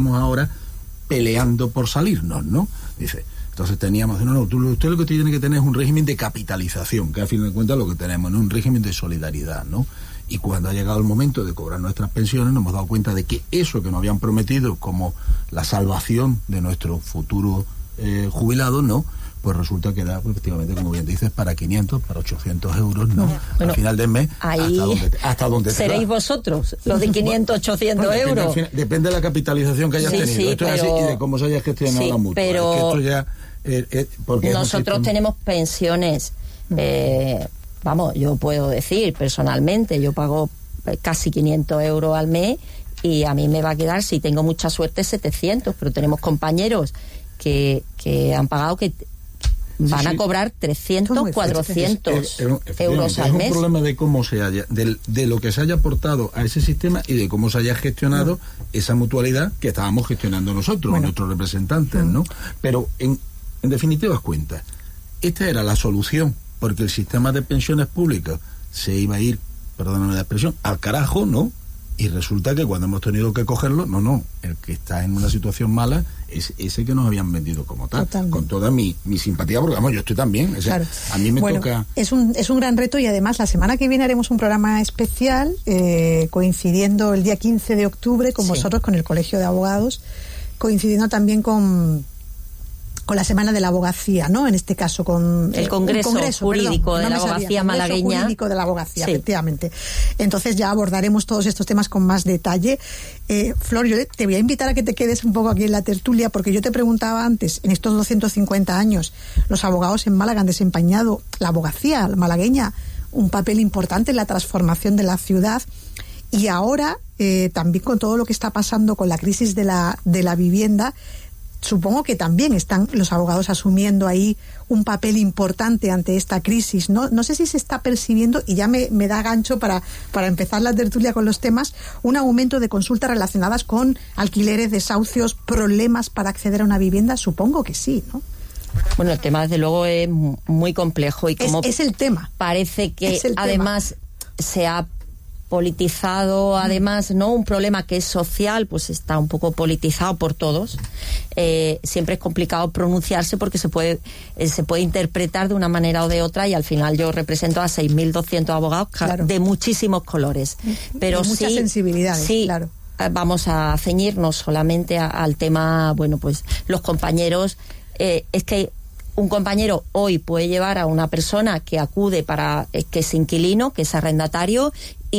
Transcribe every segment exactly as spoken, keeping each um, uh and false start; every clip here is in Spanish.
estamos ahora peleando por salirnos, ¿no? Dice, entonces teníamos, no, no, tú, usted lo que tiene que tener es un régimen de capitalización, que a fin de cuentas lo que tenemos, ¿no? Un régimen de solidaridad, ¿no? Y cuando ha llegado el momento de cobrar nuestras pensiones, nos hemos dado cuenta de que eso que nos habían prometido como la salvación de nuestro futuro eh, jubilados, ¿no? Pues resulta que da, efectivamente, como bien dices, para quinientos, para ochocientos euros, ¿no? Bueno, al final del mes, ahí hasta donde, hasta donde seréis vosotros, los de quinientos, ochocientos bueno, euros. Depende, final, depende de la capitalización que hayas sí, tenido. Sí, esto pero, es así, y de cómo se haya gestionado sí, la mutua. Pero es que esto ya, eh, eh, porque nosotros sistema... tenemos pensiones, eh, vamos, yo puedo decir personalmente, yo pago casi quinientos euros al mes y a mí me va a quedar, si tengo mucha suerte, setecientos, pero tenemos compañeros que, que han pagado que van sí, sí. a cobrar trescientos, cuatrocientos es, es, es, euros al mes. Es un problema de cómo se haya, de, de lo que se haya aportado a ese sistema y de cómo se haya gestionado no. esa mutualidad que estábamos gestionando nosotros, bueno. nuestros representantes, ¿no? Pero en, en definitivas cuentas, esta era la solución, porque el sistema de pensiones públicas se iba a ir, perdóname la expresión, al carajo, ¿no? Y resulta que cuando hemos tenido que cogerlo, no, no, el que está en una situación mala es ese que nos habían vendido como tal. Totalmente. Con toda mi, mi simpatía, porque vamos, yo estoy también. O sea, claro. A mí me bueno, toca... Es un, es un gran reto y además la semana que viene haremos un programa especial eh, coincidiendo el día quince de octubre con sí. vosotros, con el Colegio de Abogados, coincidiendo también con... con la Semana de la Abogacía, ¿no? En este caso con el Congreso, congreso Jurídico perdón, de no la Abogacía sabía, Malagueña. Congreso Jurídico de la Abogacía, sí. efectivamente. Entonces ya abordaremos todos estos temas con más detalle. Eh, Flor, yo te voy a invitar a que te quedes un poco aquí en la tertulia, porque yo te preguntaba antes, en estos doscientos cincuenta años, los abogados en Málaga han desempeñado, la abogacía malagueña, un papel importante en la transformación de la ciudad. Y ahora, eh, también con todo lo que está pasando con la crisis de la, de la vivienda, supongo que también están los abogados asumiendo ahí un papel importante ante esta crisis, ¿no? No sé si se está percibiendo, y ya me, me da gancho para, para empezar la tertulia con los temas, un aumento de consultas relacionadas con alquileres, desahucios, problemas para acceder a una vivienda. Supongo que sí, ¿no? Bueno, el tema desde luego es muy complejo y como es, es el tema. Parece que además tema. se ha politizado, además, ¿no? Un problema que es social, pues está un poco politizado por todos. Eh, siempre es complicado pronunciarse porque se puede eh, se puede interpretar de una manera o de otra, y al final yo represento a seis mil doscientos abogados claro. de muchísimos colores. Pero y muchas sí, sensibilidades, sí, claro. Vamos a ceñirnos solamente a, al tema, bueno, pues los compañeros, eh, es que un compañero hoy puede llevar a una persona que acude para eh, que es inquilino, que es arrendatario,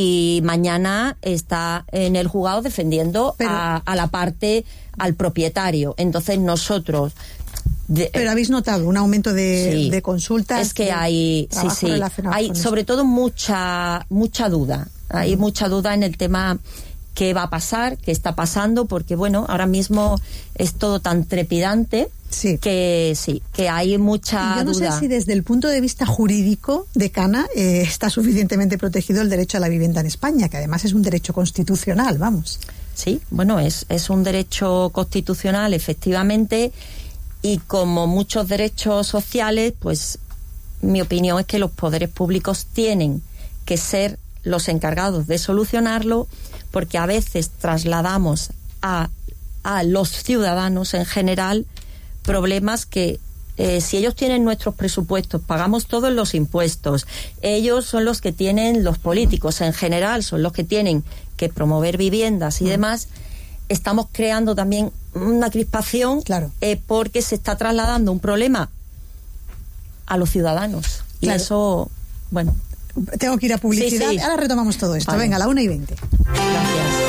y mañana está en el juzgado defendiendo Pero, a, a la parte, al propietario. Entonces nosotros... De, Pero habéis notado un aumento de, sí, de consultas. Es que hay, sí, sí, hay sobre todo mucha, mucha duda. Hay uh-huh. mucha duda en el tema qué va a pasar, qué está pasando, porque bueno, ahora mismo es todo tan trepidante. Sí. Que sí, que hay mucha y yo no duda. sé si desde el punto de vista jurídico de Cana eh, está suficientemente protegido el derecho a la vivienda en España, que además es un derecho constitucional, vamos. Sí, bueno, es, es un derecho constitucional, efectivamente, y como muchos derechos sociales, pues mi opinión es que los poderes públicos tienen que ser los encargados de solucionarlo, porque a veces trasladamos a, a los ciudadanos en general problemas que eh, si ellos tienen nuestros presupuestos, pagamos todos los impuestos, ellos son los que tienen, los políticos en general son los que tienen que promover viviendas y mm. demás, estamos creando también una crispación, claro. eh, porque se está trasladando un problema a los ciudadanos. Claro. Y eso, bueno. Tengo que ir a publicidad, sí, sí. Ahora retomamos todo esto. Vale. Venga, a la una y veinte. Gracias.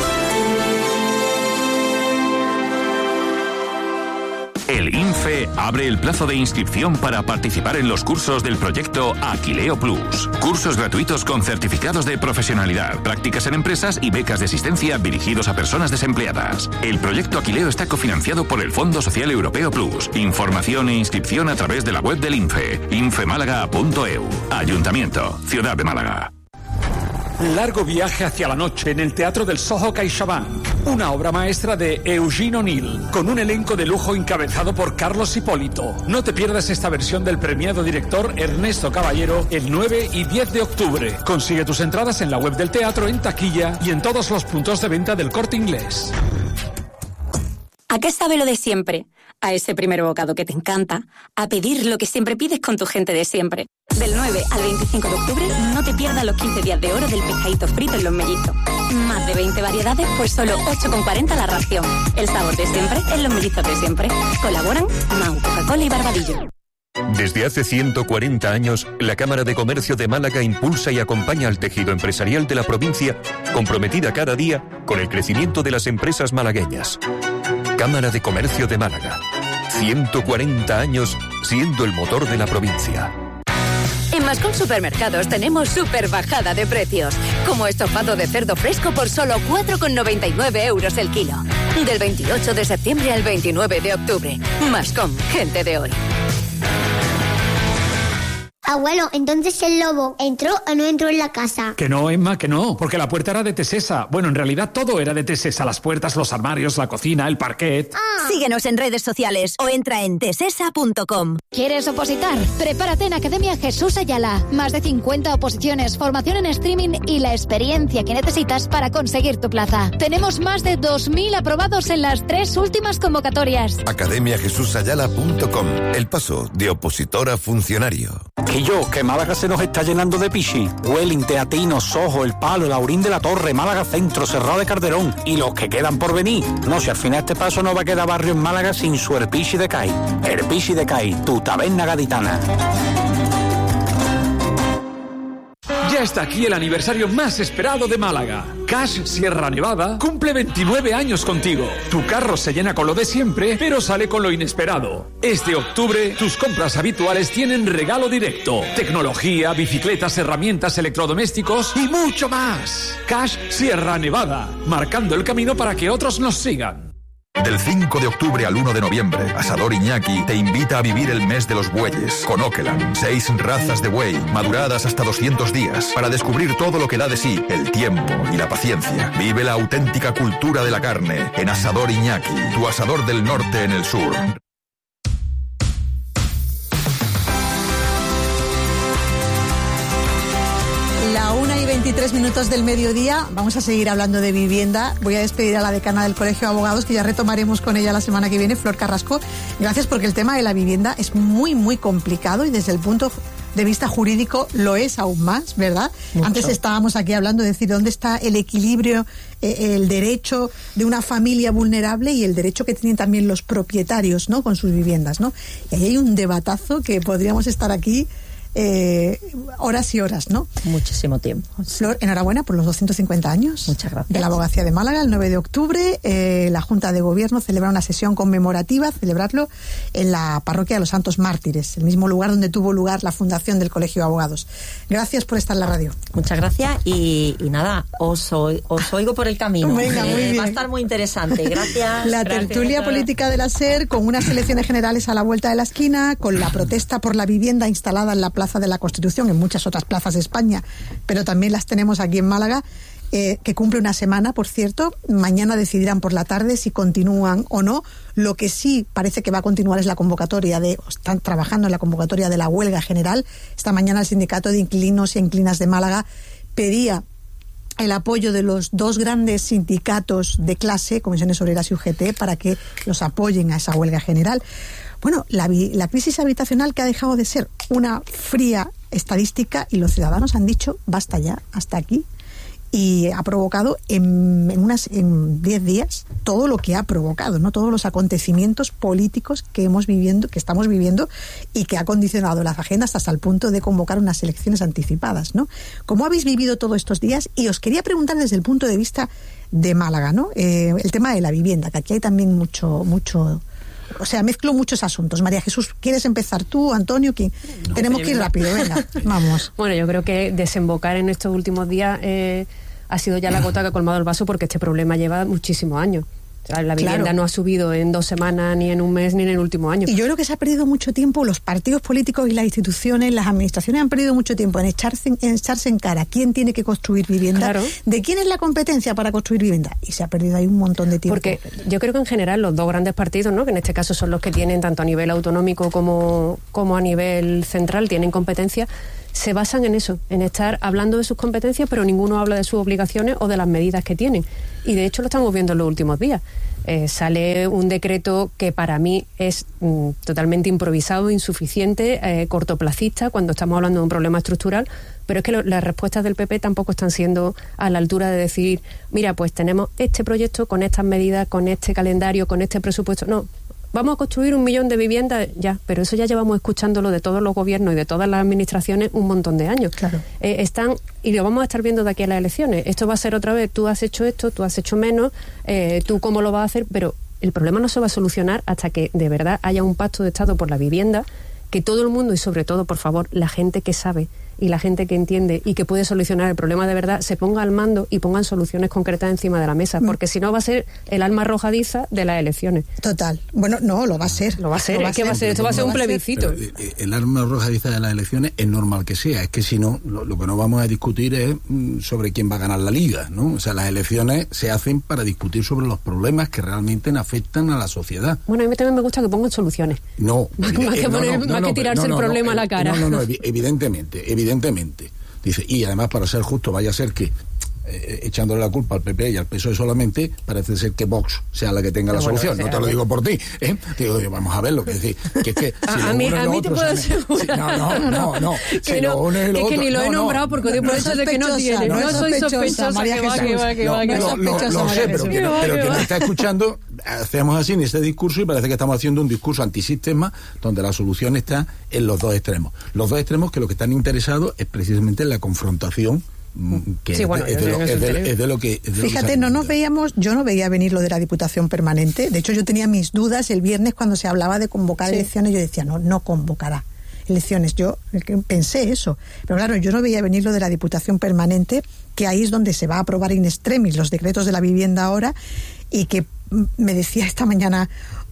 El INFE abre el plazo de inscripción para participar en los cursos del proyecto Aquileo Plus. Cursos gratuitos con certificados de profesionalidad, prácticas en empresas y becas de asistencia dirigidos a personas desempleadas. El proyecto Aquileo está cofinanciado por el Fondo Social Europeo Plus. Información e inscripción a través de la web del INFE, infemálaga punto e u. Ayuntamiento, Ciudad de Málaga. Largo viaje hacia la noche en el Teatro del Soho CaixaBank, una obra maestra de Eugene O'Neill, con un elenco de lujo encabezado por Carlos Hipólito. No te pierdas esta versión del premiado director Ernesto Caballero el nueve y diez de octubre. Consigue tus entradas en la web del teatro, en taquilla y en todos los puntos de venta del Corte Inglés. ¿A qué sabe lo de siempre? A ese primer bocado que te encanta, a pedir lo que siempre pides con tu gente de siempre. Del nueve al veinticinco de octubre, no te pierdas los quince días de oro del pescadito frito en Los Mellizos. Más de veinte variedades por solo ocho con cuarenta la ración. El sabor de siempre en Los Mellizos de siempre. Colaboran Mau, Coca-Cola y Barbadillo. Desde hace ciento cuarenta años, la Cámara de Comercio de Málaga impulsa y acompaña al tejido empresarial de la provincia, comprometida cada día con el crecimiento de las empresas malagueñas. Cámara de Comercio de Málaga. ciento cuarenta años siendo el motor de la provincia. En Mascom Supermercados tenemos super bajada de precios, como estofado de cerdo fresco por solo cuatro con noventa y nueve euros el kilo. Del veintiocho de septiembre al veintinueve de octubre. Mascom, gente de hoy. Abuelo, entonces el lobo entró o no entró en la casa. Que no, Emma, que no, porque la puerta era de Tesesa. Bueno, en realidad todo era de Tesesa, las puertas, los armarios, la cocina, el parquet. Ah. Síguenos en redes sociales o entra en tesesa punto com. ¿Quieres opositar? Prepárate en Academia Jesús Ayala. Más de cincuenta oposiciones, formación en streaming y la experiencia que necesitas para conseguir tu plaza. Tenemos más de dos mil aprobados en las tres últimas convocatorias. academia jesús ayala punto com. El paso de opositor a funcionario. Y yo, que Málaga se nos está llenando de pichi. Welling, Teatino, Sojo, El Palo, Laurín de la Torre, Málaga Centro, Cerrado de Calderón y los que quedan por venir. No, si al final este paso no va a quedar barrio en Málaga sin su Herpichi de Cai. Herpichi de Cai, tu taberna gaditana. Ya está aquí el aniversario más esperado de Málaga. Cash Sierra Nevada cumple veintinueve años contigo. Tu carro se llena con lo de siempre, pero sale con lo inesperado. Este octubre, tus compras habituales tienen regalo directo. Tecnología, bicicletas, herramientas, electrodomésticos y mucho más. Cash Sierra Nevada, marcando el camino para que otros nos sigan. Del cinco de octubre al uno de noviembre, Asador Iñaki te invita a vivir el mes de los bueyes con Okeland. Seis razas de buey, maduradas hasta doscientos días, para descubrir todo lo que da de sí el tiempo y la paciencia. Vive la auténtica cultura de la carne en Asador Iñaki, tu asador del norte en el sur. La una y veintitrés minutos del mediodía, vamos a seguir hablando de vivienda. Voy a despedir a la decana del Colegio de Abogados, que ya retomaremos con ella la semana que viene, Flor Carrasco. Gracias, porque el tema de la vivienda es muy, muy complicado y desde el punto de vista jurídico lo es aún más, ¿verdad? Mucho. Antes estábamos aquí hablando de decir dónde está el equilibrio, eh, el derecho de una familia vulnerable y el derecho que tienen también los propietarios, ¿no?, con sus viviendas, ¿no? Y ahí hay un debatazo que podríamos estar aquí Eh, horas y horas, ¿no? Muchísimo tiempo. Flor, enhorabuena por los doscientos cincuenta años. Muchas gracias. De la Abogacía de Málaga. El nueve de octubre, eh, la Junta de Gobierno celebra una sesión conmemorativa, celebrarlo en la Parroquia de los Santos Mártires, el mismo lugar donde tuvo lugar la fundación del Colegio de Abogados. Gracias por estar en la radio. Muchas gracias y, y nada, os, os oigo por el camino. Venga, muy eh, bien. Va a estar muy interesante. Gracias. La gracias, tertulia gracias. política de la SER, con unas elecciones generales a la vuelta de la esquina, con la protesta por la vivienda instalada en la Plaza de la Constitución, en muchas otras plazas de España, pero también las tenemos aquí en Málaga, eh, que cumple una semana, por cierto. Mañana decidirán por la tarde si continúan o no. Lo que sí parece que va a continuar es la convocatoria de, están trabajando en la convocatoria de la huelga general. Esta mañana el Sindicato de Inquilinos y Inquilinas de Málaga pedía el apoyo de los dos grandes sindicatos de clase, Comisiones Obreras y U G T, para que los apoyen a esa huelga general. Bueno, la, la crisis habitacional, que ha dejado de ser una fría estadística, y los ciudadanos han dicho basta ya, hasta aquí, y ha provocado en, en unas en diez días todo lo que ha provocado, no todos los acontecimientos políticos que hemos viviendo, que estamos viviendo, y que ha condicionado las agendas hasta el punto de convocar unas elecciones anticipadas, ¿no? ¿Cómo habéis vivido todos estos días? Y os quería preguntar desde el punto de vista de Málaga, ¿no? Eh, el tema de la vivienda, que aquí hay también mucho mucho O sea, mezclo muchos asuntos. María Jesús, ¿quieres empezar tú, Antonio? ¿Quién? No, Tenemos que ir rápido, venga, vamos. Bueno, yo creo que desembocar en estos últimos días eh, ha sido ya la gota que ha colmado el vaso, porque este problema lleva muchísimos años. O sea, la vivienda claro. no ha subido en dos semanas, ni en un mes, ni en el último año. Y yo creo que se ha perdido mucho tiempo, los partidos políticos y las instituciones, las administraciones han perdido mucho tiempo en echarse, en echarse en cara quién tiene que construir vivienda, claro. de quién es la competencia para construir vivienda. Y se ha perdido ahí un montón de tiempo. Porque yo creo que en general los dos grandes partidos, ¿no?, que en este caso son los que tienen tanto a nivel autonómico como, como a nivel central, tienen competencia, se basan en eso, en estar hablando de sus competencias, pero ninguno habla de sus obligaciones o de las medidas que tienen. Y de hecho lo estamos viendo en los últimos días. Eh, sale un decreto que para mí es mm, totalmente improvisado, insuficiente, eh, cortoplacista, cuando estamos hablando de un problema estructural, pero es que lo, las respuestas del P P tampoco están siendo a la altura de decir, mira, pues tenemos este proyecto con estas medidas, con este calendario, con este presupuesto. No, vamos a construir un millón de viviendas, ya, pero eso ya llevamos escuchándolo de todos los gobiernos y de todas las administraciones un montón de años. Claro. Eh, están, y lo vamos a estar viendo de aquí a las elecciones. Esto va a ser otra vez, tú has hecho esto, tú has hecho menos, eh, tú cómo lo vas a hacer, pero el problema no se va a solucionar hasta que de verdad haya un pacto de Estado por la vivienda, que todo el mundo y sobre todo, por favor, la gente que sabe y la gente que entiende y que puede solucionar el problema de verdad se ponga al mando y pongan soluciones concretas encima de la mesa, porque si no va a ser el alma arrojadiza de las elecciones. Total. Bueno, no, lo va a ser. Lo va a ser, es que va a ser, esto va a ser un plebiscito. Pero el arma arrojadiza de las elecciones es normal que sea, es que si no, lo, lo que no vamos a discutir es mm, sobre quién va a ganar la liga, ¿no? O sea, las elecciones se hacen para discutir sobre los problemas que realmente afectan a la sociedad. Bueno, a mí también me gusta que pongan soluciones. No. Más que, eh, poner, no, no, más no, que tirarse no, no, el problema no, a la cara. No, no, no, evidentemente, evidentemente. Dice, y además, para ser justo, vaya a ser que eh, echándole la culpa al P P y al P S O E solamente, parece ser que Vox sea la que tenga pero la bueno, solución. No te lo digo por ti, ¿eh? Te digo, vamos a ver lo que decir. Que es que si a, a mí, a mí te puedo asegurar. Si, no, no, no, no. Que, si no, es que otro, ni lo he no, nombrado porque doy por hecho de que no tiene. No, no soy sospechosa, María que va, que va, que va, que va. Lo sé, pero que, pero que me está escuchando, hacemos así en este discurso y parece que estamos haciendo un discurso antisistema donde la solución está en los dos extremos. Los dos extremos que lo que están interesados es precisamente en la confrontación. Que sí, bueno, es, de, es, de, es, de, es de lo que... Es de Fíjate, lo que no nos veíamos, yo no veía venir lo de la Diputación Permanente. De hecho, yo tenía mis dudas el viernes cuando se hablaba de convocar sí. elecciones. Yo decía, no, no convocará elecciones. Yo pensé eso. Pero claro, yo no veía venir lo de la Diputación Permanente, que ahí es donde se va a aprobar in extremis los decretos de la vivienda ahora, y que me decía esta mañana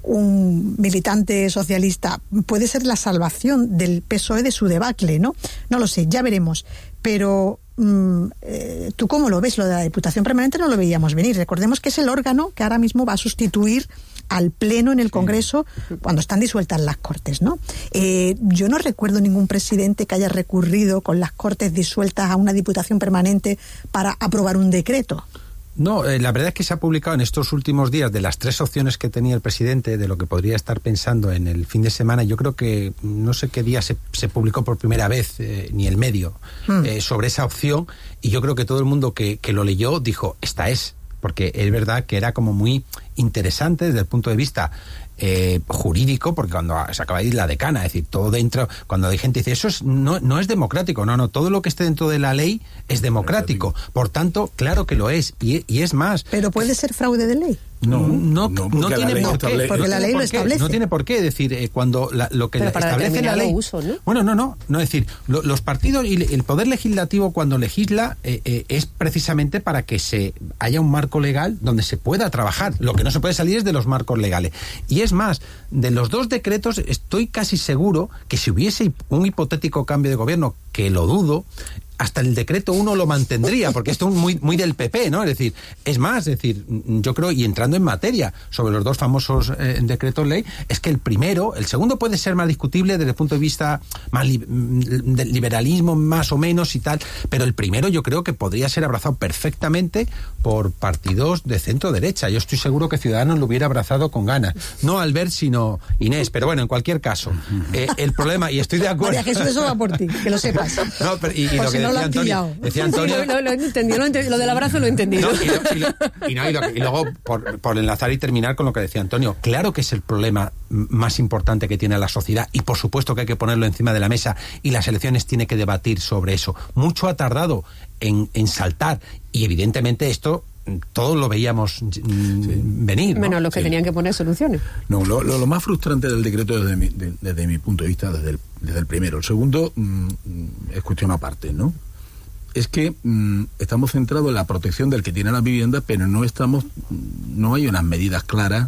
un militante socialista, puede ser la salvación del P S O E de su debacle, ¿no? No lo sé, ya veremos. Pero mm, eh, ¿tú cómo lo ves? Lo de la Diputación Permanente no lo veíamos venir. Recordemos que es el órgano que ahora mismo va a sustituir al Pleno en el Congreso cuando están disueltas las Cortes, ¿no? Eh, yo no recuerdo ningún presidente que haya recurrido con las Cortes disueltas a una Diputación Permanente para aprobar un decreto. No, eh, la verdad es que se ha publicado en estos últimos días de las tres opciones que tenía el presidente de lo que podría estar pensando en el fin de semana. Yo creo que no sé qué día se, se publicó por primera vez, eh, ni el medio, mm. eh, sobre esa opción, y yo creo que todo el mundo que, que lo leyó dijo, esta es, porque es verdad que era como muy interesante desde el punto de vista Eh, jurídico, porque cuando se acaba de ir la decana, es decir, todo dentro, cuando hay gente que dice, eso es, no, no es democrático, no, no, todo lo que esté dentro de la ley es democrático, por tanto, claro que lo es, y, y es más. ¿Pero puede ser fraude de ley? No, no, no, no tiene por qué. Porque la ley lo establece. No tiene por qué, es decir, eh, cuando la, lo que establece la ley... Uso, ¿no? Bueno, no, no, no, es decir, lo, los partidos y el poder legislativo cuando legisla eh, eh, es precisamente para que se haya un marco legal donde se pueda trabajar. Lo que no se puede salir es de los marcos legales. Y es más, de los dos decretos estoy casi seguro que si hubiese un hipotético cambio de gobierno, que lo dudo, hasta el decreto uno lo mantendría, porque esto es muy, muy del P P, ¿no? Es decir, es más, es decir, yo creo, y entrando en materia sobre los dos famosos eh, decretos ley, es que el primero, el segundo puede ser más discutible desde el punto de vista más li- del liberalismo, más o menos y tal, pero el primero yo creo que podría ser abrazado perfectamente por partidos de centro-derecha. Yo estoy seguro que Ciudadanos lo hubiera abrazado con ganas. No Albert, sino Inés, pero bueno, en cualquier caso, eh, el problema, y estoy de acuerdo... María Jesús, eso va por ti, que lo sepas. No, pero, y, y lo que si no decía Antonio, decía Antonio... Sí, lo, lo, lo, he entendido, lo, he entendido, lo del abrazo lo he entendido. No, y, lo, y, lo, y, no, y, lo, y luego, por, por enlazar y terminar con lo que decía Antonio, claro que es el problema más importante que tiene la sociedad, y por supuesto que hay que ponerlo encima de la mesa, y las elecciones tienen que debatir sobre eso. Mucho ha tardado en, en saltar, y evidentemente esto todos lo veíamos sí. venir, ¿no? Menos los que sí. tenían que poner soluciones. No, lo, lo, lo más frustrante del decreto desde mi, de, desde mi punto de vista, desde el, desde el primero. El segundo mmm, es cuestión aparte, ¿no? Es que mmm, estamos centrados en la protección del que tiene la vivienda, pero no estamos, no hay unas medidas claras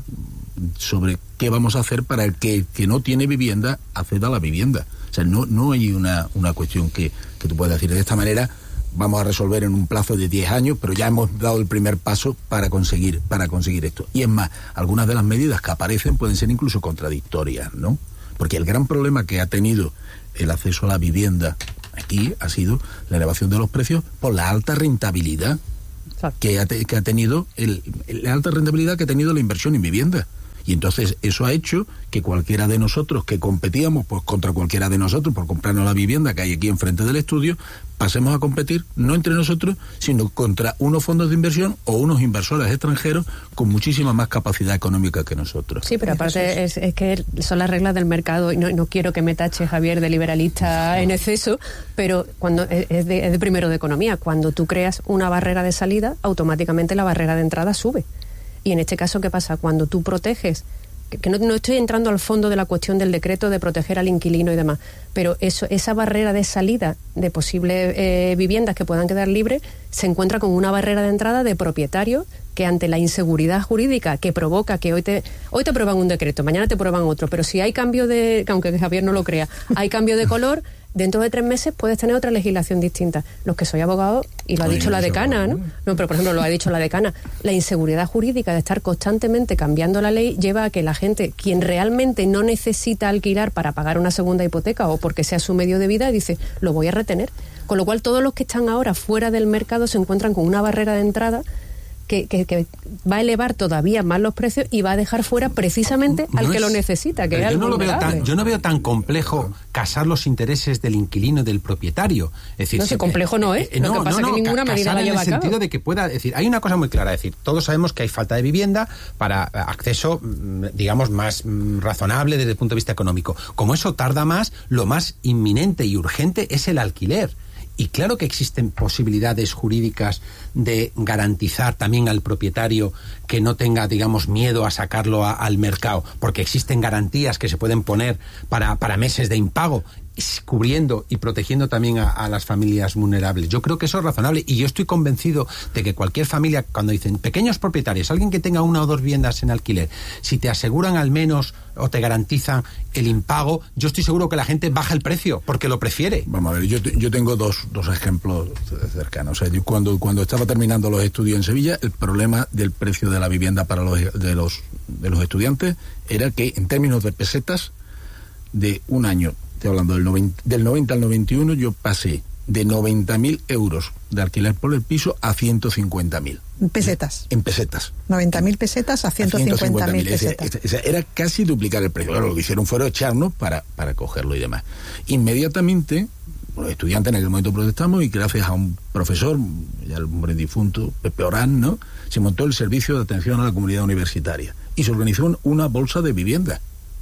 sobre qué vamos a hacer para el que, que no tiene vivienda acceda a la vivienda. O sea, no, no hay una, una cuestión que, que tú puedas decir de esta manera. Vamos a resolver en un plazo de diez años, pero ya hemos dado el primer paso para conseguir para conseguir esto. Y es más, algunas de las medidas que aparecen pueden ser incluso contradictorias, ¿no? Porque el gran problema que ha tenido el acceso a la vivienda aquí ha sido la elevación de los precios por la alta rentabilidad que ha, te, que ha tenido el, la alta rentabilidad que ha tenido la inversión en vivienda. Y entonces eso ha hecho que cualquiera de nosotros que competíamos pues contra cualquiera de nosotros por comprarnos la vivienda que hay aquí enfrente del estudio, pasemos a competir no entre nosotros, sino contra unos fondos de inversión o unos inversores extranjeros con muchísima más capacidad económica que nosotros. Sí, pero aparte es, es que son las reglas del mercado, y no, no quiero que me tache Javier de liberalista en exceso, pero cuando es de, es de primero de economía, cuando tú creas una barrera de salida, automáticamente la barrera de entrada sube. Y en este caso, ¿qué pasa? Cuando tú proteges, que, que no, no estoy entrando al fondo de la cuestión del decreto de proteger al inquilino y demás, pero eso, esa barrera de salida de posibles eh, viviendas que puedan quedar libres se encuentra con una barrera de entrada de propietarios que ante la inseguridad jurídica que provoca que hoy te hoy te aprueban un decreto, mañana te aprueban otro, pero si hay cambio de, aunque Javier no lo crea, hay cambio de color, dentro de tres meses puedes tener otra legislación distinta. Los que soy abogado, y lo ha dicho la decana, ¿no? No, pero por ejemplo lo ha dicho la decana, la inseguridad jurídica de estar constantemente cambiando la ley lleva a que la gente, quien realmente no necesita alquilar para pagar una segunda hipoteca o porque sea su medio de vida, dice, lo voy a retener. Con lo cual todos los que están ahora fuera del mercado se encuentran con una barrera de entrada Que, que, que va a elevar todavía más los precios y va a dejar fuera precisamente al no que es, lo necesita, que es yo, el no lo veo tan, yo no veo tan complejo no. casar los intereses del inquilino y del propietario. Es decir, no, si complejo no es. Eh, eh, no, lo que pasa no, es que no, ninguna ca- medida la lleva a cabo. en el sentido de que pueda, es decir, hay una cosa muy clara, es decir, todos sabemos que hay falta de vivienda para acceso, digamos, más razonable desde el punto de vista económico. Como eso tarda más, lo más inminente y urgente es el alquiler. Y claro que existen posibilidades jurídicas de garantizar también al propietario que no tenga, digamos, miedo a sacarlo a, al mercado, porque existen garantías que se pueden poner para, para meses de impago, cubriendo y protegiendo también a, a las familias vulnerables. Yo creo que eso es razonable y yo estoy convencido de que cualquier familia, cuando dicen pequeños propietarios, alguien que tenga una o dos viviendas en alquiler, si te aseguran al menos o te garantizan el impago, yo estoy seguro que la gente baja el precio porque lo prefiere. Vamos a ver, yo, yo tengo dos, dos ejemplos cercanos. O sea, yo cuando, cuando estaba terminando los estudios en Sevilla, el problema del precio de la vivienda para los de los de los estudiantes era que en términos de pesetas, de un año, estoy hablando del noventa, del noventa al noventa y uno, yo pasé de noventa mil euros de alquiler por el piso a ciento cincuenta mil. Pesetas. En pesetas. noventa mil pesetas a ciento cincuenta mil pesetas. Ese, ese, era casi duplicar el precio. Claro, lo que hicieron fue echarnos para, para cogerlo y demás. Inmediatamente, los estudiantes en aquel momento protestamos y gracias a un profesor, ya el hombre difunto, Pepe Orán, ¿no?, se montó el servicio de atención a la comunidad universitaria y se organizó una bolsa de vivienda.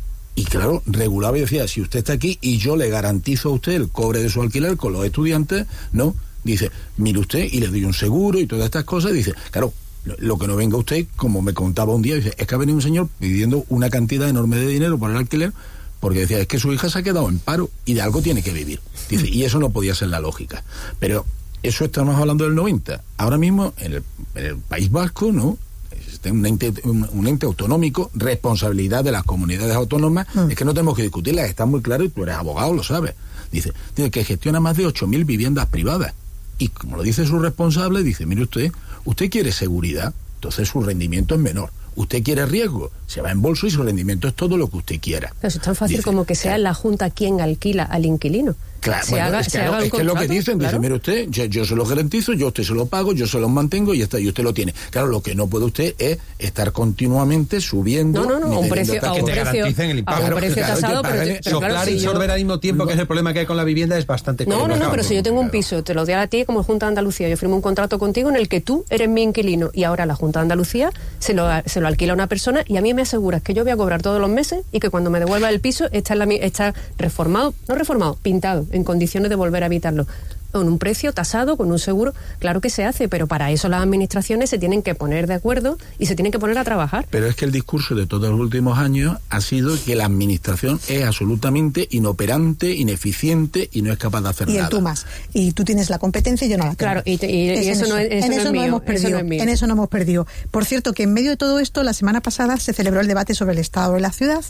Y claro, regulaba y decía, si usted está aquí y yo le garantizo a usted el cobre de su alquiler con los estudiantes, no, dice, mire usted, y le doy un seguro y todas estas cosas, y dice, claro, lo, lo que no venga usted, como me contaba un día, dice, es que ha venido un señor pidiendo una cantidad enorme de dinero por el alquiler, porque decía, es que su hija se ha quedado en paro y de algo tiene que vivir. Dice, y eso no podía ser la lógica. Pero eso estamos hablando del noventa. Ahora mismo, en el, en el País Vasco, ¿no?, Un ente, un, un ente autonómico, responsabilidad de las comunidades autónomas, mm. es que no tenemos que discutirlas, está muy claro y tú eres abogado, lo sabes. Dice, dice que gestiona más de ocho mil viviendas privadas. Y como lo dice su responsable, dice, mire usted, usted quiere seguridad, entonces su rendimiento es menor. Usted quiere riesgo, se va en bolso y su rendimiento es todo lo que usted quiera. Pero es tan fácil dice, como que sea la Junta quien alquila al inquilino. Claro, bueno, haga, es, que, no, es que es lo que dicen, claro. Dice, mire usted, yo, yo se lo garantizo, yo a usted se lo pago, yo se lo mantengo y, está, y usted lo tiene. Claro, lo que no puede usted es estar continuamente subiendo. No, no, no, a un precio, a un que te precio, garanticen el impago. A un precio claro, tasado, claro, pero, pero soplar claro, y si sorber yo... al mismo tiempo, no. que es el problema que hay con la vivienda, es bastante No, no, no, pero si yo tengo claro. un piso, te lo doy a ti como Junta de Andalucía, yo firmo un contrato contigo en el que tú eres mi inquilino y ahora la Junta de Andalucía se lo, se lo alquila a una persona y a mí me aseguras que yo voy a cobrar todos los meses y que cuando me devuelva el piso está, en la, está reformado, no reformado, pintado, en condiciones de volver a habitarlo. Con un precio tasado, con un seguro, claro que se hace, pero para eso las administraciones se tienen que poner de acuerdo y se tienen que poner a trabajar. Pero es que el discurso de todos los últimos años ha sido que la administración es absolutamente inoperante, ineficiente y no es capaz de hacer y nada. Y tú más. Y tú tienes la competencia y yo no la tengo. Claro, y, te, y, y eso, no es, eso en no eso es no mío, hemos perdido, eso no es mío. En eso no hemos perdido. Por cierto, que en medio de todo esto, la semana pasada se celebró el debate sobre el estado de la ciudad.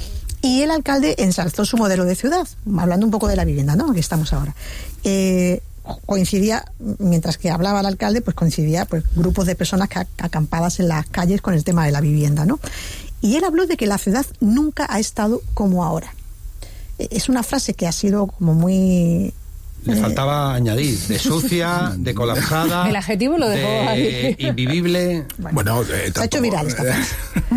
Y el alcalde ensalzó su modelo de ciudad, hablando un poco de la vivienda, ¿no?, que estamos ahora. Eh, coincidía, mientras que hablaba el alcalde, pues coincidía pues grupos de personas que acampadas en las calles con el tema de la vivienda, ¿no? Y él habló de que la ciudad nunca ha estado como ahora. Es una frase que ha sido como muy Le eh, faltaba añadir, de sucia, de colapsada. El adjetivo lo dejó de ahí. Invivible. Bueno, bueno eh, se ha hecho viral esta frase.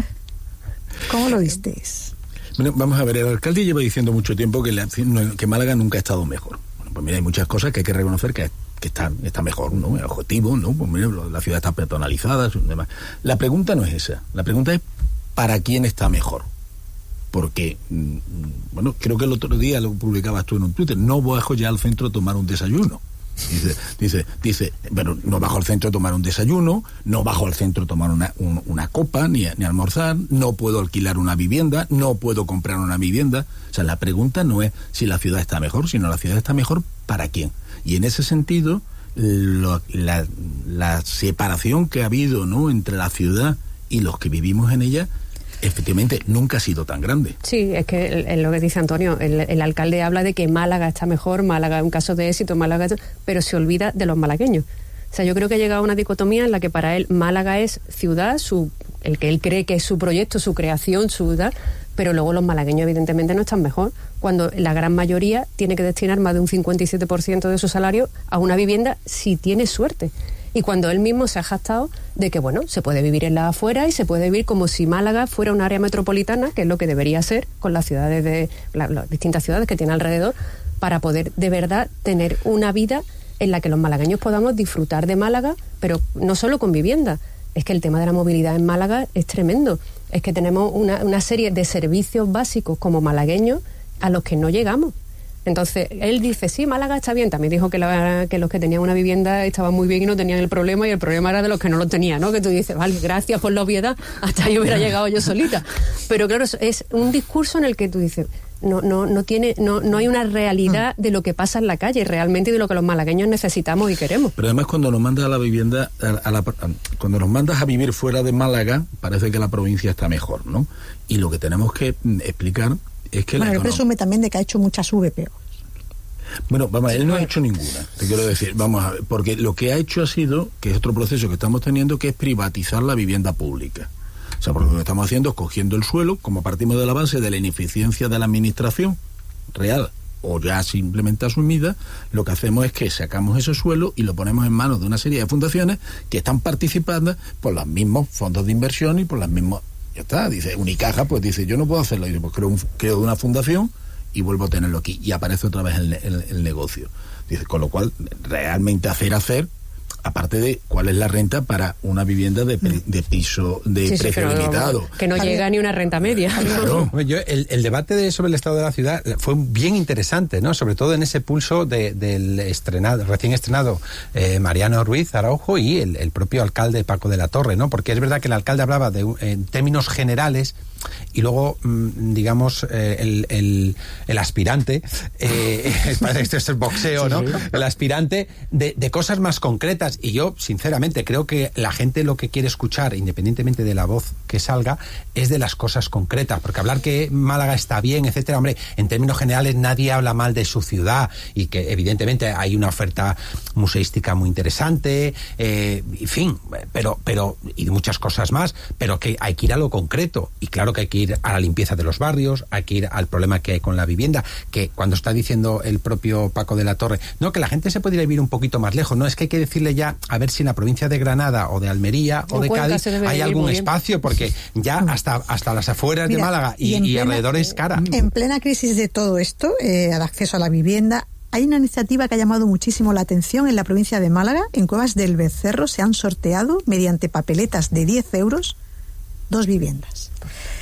¿Cómo lo visteis? Bueno, vamos a ver, el alcalde lleva diciendo mucho tiempo que, la, que Málaga nunca ha estado mejor. Bueno, pues mira, hay muchas cosas que hay que reconocer que, que está, está mejor, ¿no? El objetivo, ¿no? Pues mira, la ciudad está peatonalizada, demás. La pregunta no es esa. La pregunta es ¿para quién está mejor? Porque, bueno, creo que el otro día lo publicabas tú en un Twitter, no bajo ya al centro a tomar un desayuno. Dice, dice, dice, bueno, no bajo al centro a tomar un desayuno, no bajo al centro a tomar una, un, una copa, ni, ni almorzar, no puedo alquilar una vivienda, no puedo comprar una vivienda. O sea, la pregunta no es si la ciudad está mejor, sino la ciudad está mejor para quién. Y en ese sentido, lo, la, la separación que ha habido, ¿no?, entre la ciudad y los que vivimos en ella, efectivamente nunca ha sido tan grande. Sí, es que es lo que dice Antonio, el, el alcalde habla de que Málaga está mejor, Málaga es un caso de éxito, Málaga, pero se olvida de los malagueños. O sea, yo creo que ha llegado a una dicotomía en la que para él Málaga es ciudad, su, el que él cree que es su proyecto, su creación, su ciudad, pero luego los malagueños evidentemente no están mejor, cuando la gran mayoría tiene que destinar más de un cincuenta y siete por ciento de su salario a una vivienda si tiene suerte. Y cuando él mismo se ha jactado de que, bueno, se puede vivir en la afuera y se puede vivir como si Málaga fuera un área metropolitana, que es lo que debería ser con las ciudades de la, las distintas ciudades que tiene alrededor, para poder de verdad tener una vida en la que los malagueños podamos disfrutar de Málaga, pero no solo con vivienda. Es que el tema de la movilidad en Málaga es tremendo. Es que tenemos una, una serie de servicios básicos como malagueños a los que no llegamos. Entonces, él dice, sí, Málaga está bien. También dijo que, la, que los que tenían una vivienda estaban muy bien y no tenían el problema, y el problema era de los que no lo tenían, ¿no? Que tú dices, vale, gracias por la obviedad, hasta yo hubiera llegado yo solita. Pero claro, es un discurso en el que tú dices, no no no tiene no no hay una realidad de lo que pasa en la calle realmente y de lo que los malagueños necesitamos y queremos. Pero además cuando nos mandas a la vivienda, a, a la, cuando nos mandas a vivir fuera de Málaga, parece que la provincia está mejor, ¿no? Y lo que tenemos que explicar es que... Bueno, él presume también de que ha hecho muchas V P O. Bueno, vamos, él no ha hecho ninguna, te quiero decir, vamos a ver, porque lo que ha hecho ha sido, que es otro proceso que estamos teniendo, que es privatizar la vivienda pública. O sea, porque lo que estamos haciendo es cogiendo el suelo, como partimos de la base de la ineficiencia de la administración real o ya simplemente asumida, lo que hacemos es que sacamos ese suelo y lo ponemos en manos de una serie de fundaciones que están participando por los mismos fondos de inversión y por las mismas... Ya está, dice Unicaja, pues dice, yo no puedo hacerlo, y pues creo, un, creo una fundación y vuelvo a tenerlo aquí, y aparece otra vez el, el, el negocio. Dice, con lo cual, realmente hacer, hacer, aparte de cuál es la renta para una vivienda de, de piso de sí, precio sí, limitado. Que no llega ni una renta media. Claro. Yo, el, el debate de, sobre el estado de la ciudad fue bien interesante, ¿no? Sobre todo en ese pulso de, del estrenado, recién estrenado eh, Mariano Ruiz Araujo y el, el propio alcalde Paco de la Torre, ¿no? Porque es verdad que el alcalde hablaba de, en términos generales, y luego, digamos, eh, el, el, el aspirante, eh, parece que esto es el boxeo, ¿no? Sí, sí. El aspirante de, de cosas más concretas. Y yo, sinceramente, creo que la gente lo que quiere escuchar, independientemente de la voz que salga, es de las cosas concretas. Porque hablar que Málaga está bien, etcétera, hombre, en términos generales nadie habla mal de su ciudad, y que evidentemente hay una oferta museística muy interesante, eh, en fin, pero, pero, y muchas cosas más, pero que hay que ir a lo concreto. Y claro que hay que ir a la limpieza de los barrios, hay que ir al problema que hay con la vivienda, que cuando está diciendo el propio Paco de la Torre, no, que la gente se podría vivir un poquito más lejos, no, es que hay que decirle ya, a ver si en la provincia de Granada o de Almería o, o de Cádiz hay algún espacio, porque ya hasta, hasta las afueras Mira, de Málaga y, y, y plena, alrededor es cara. En plena crisis de todo esto, eh, al acceso a la vivienda, hay una iniciativa que ha llamado muchísimo la atención en la provincia de Málaga. En Cuevas del Becerro se han sorteado, mediante papeletas de diez euros, dos viviendas.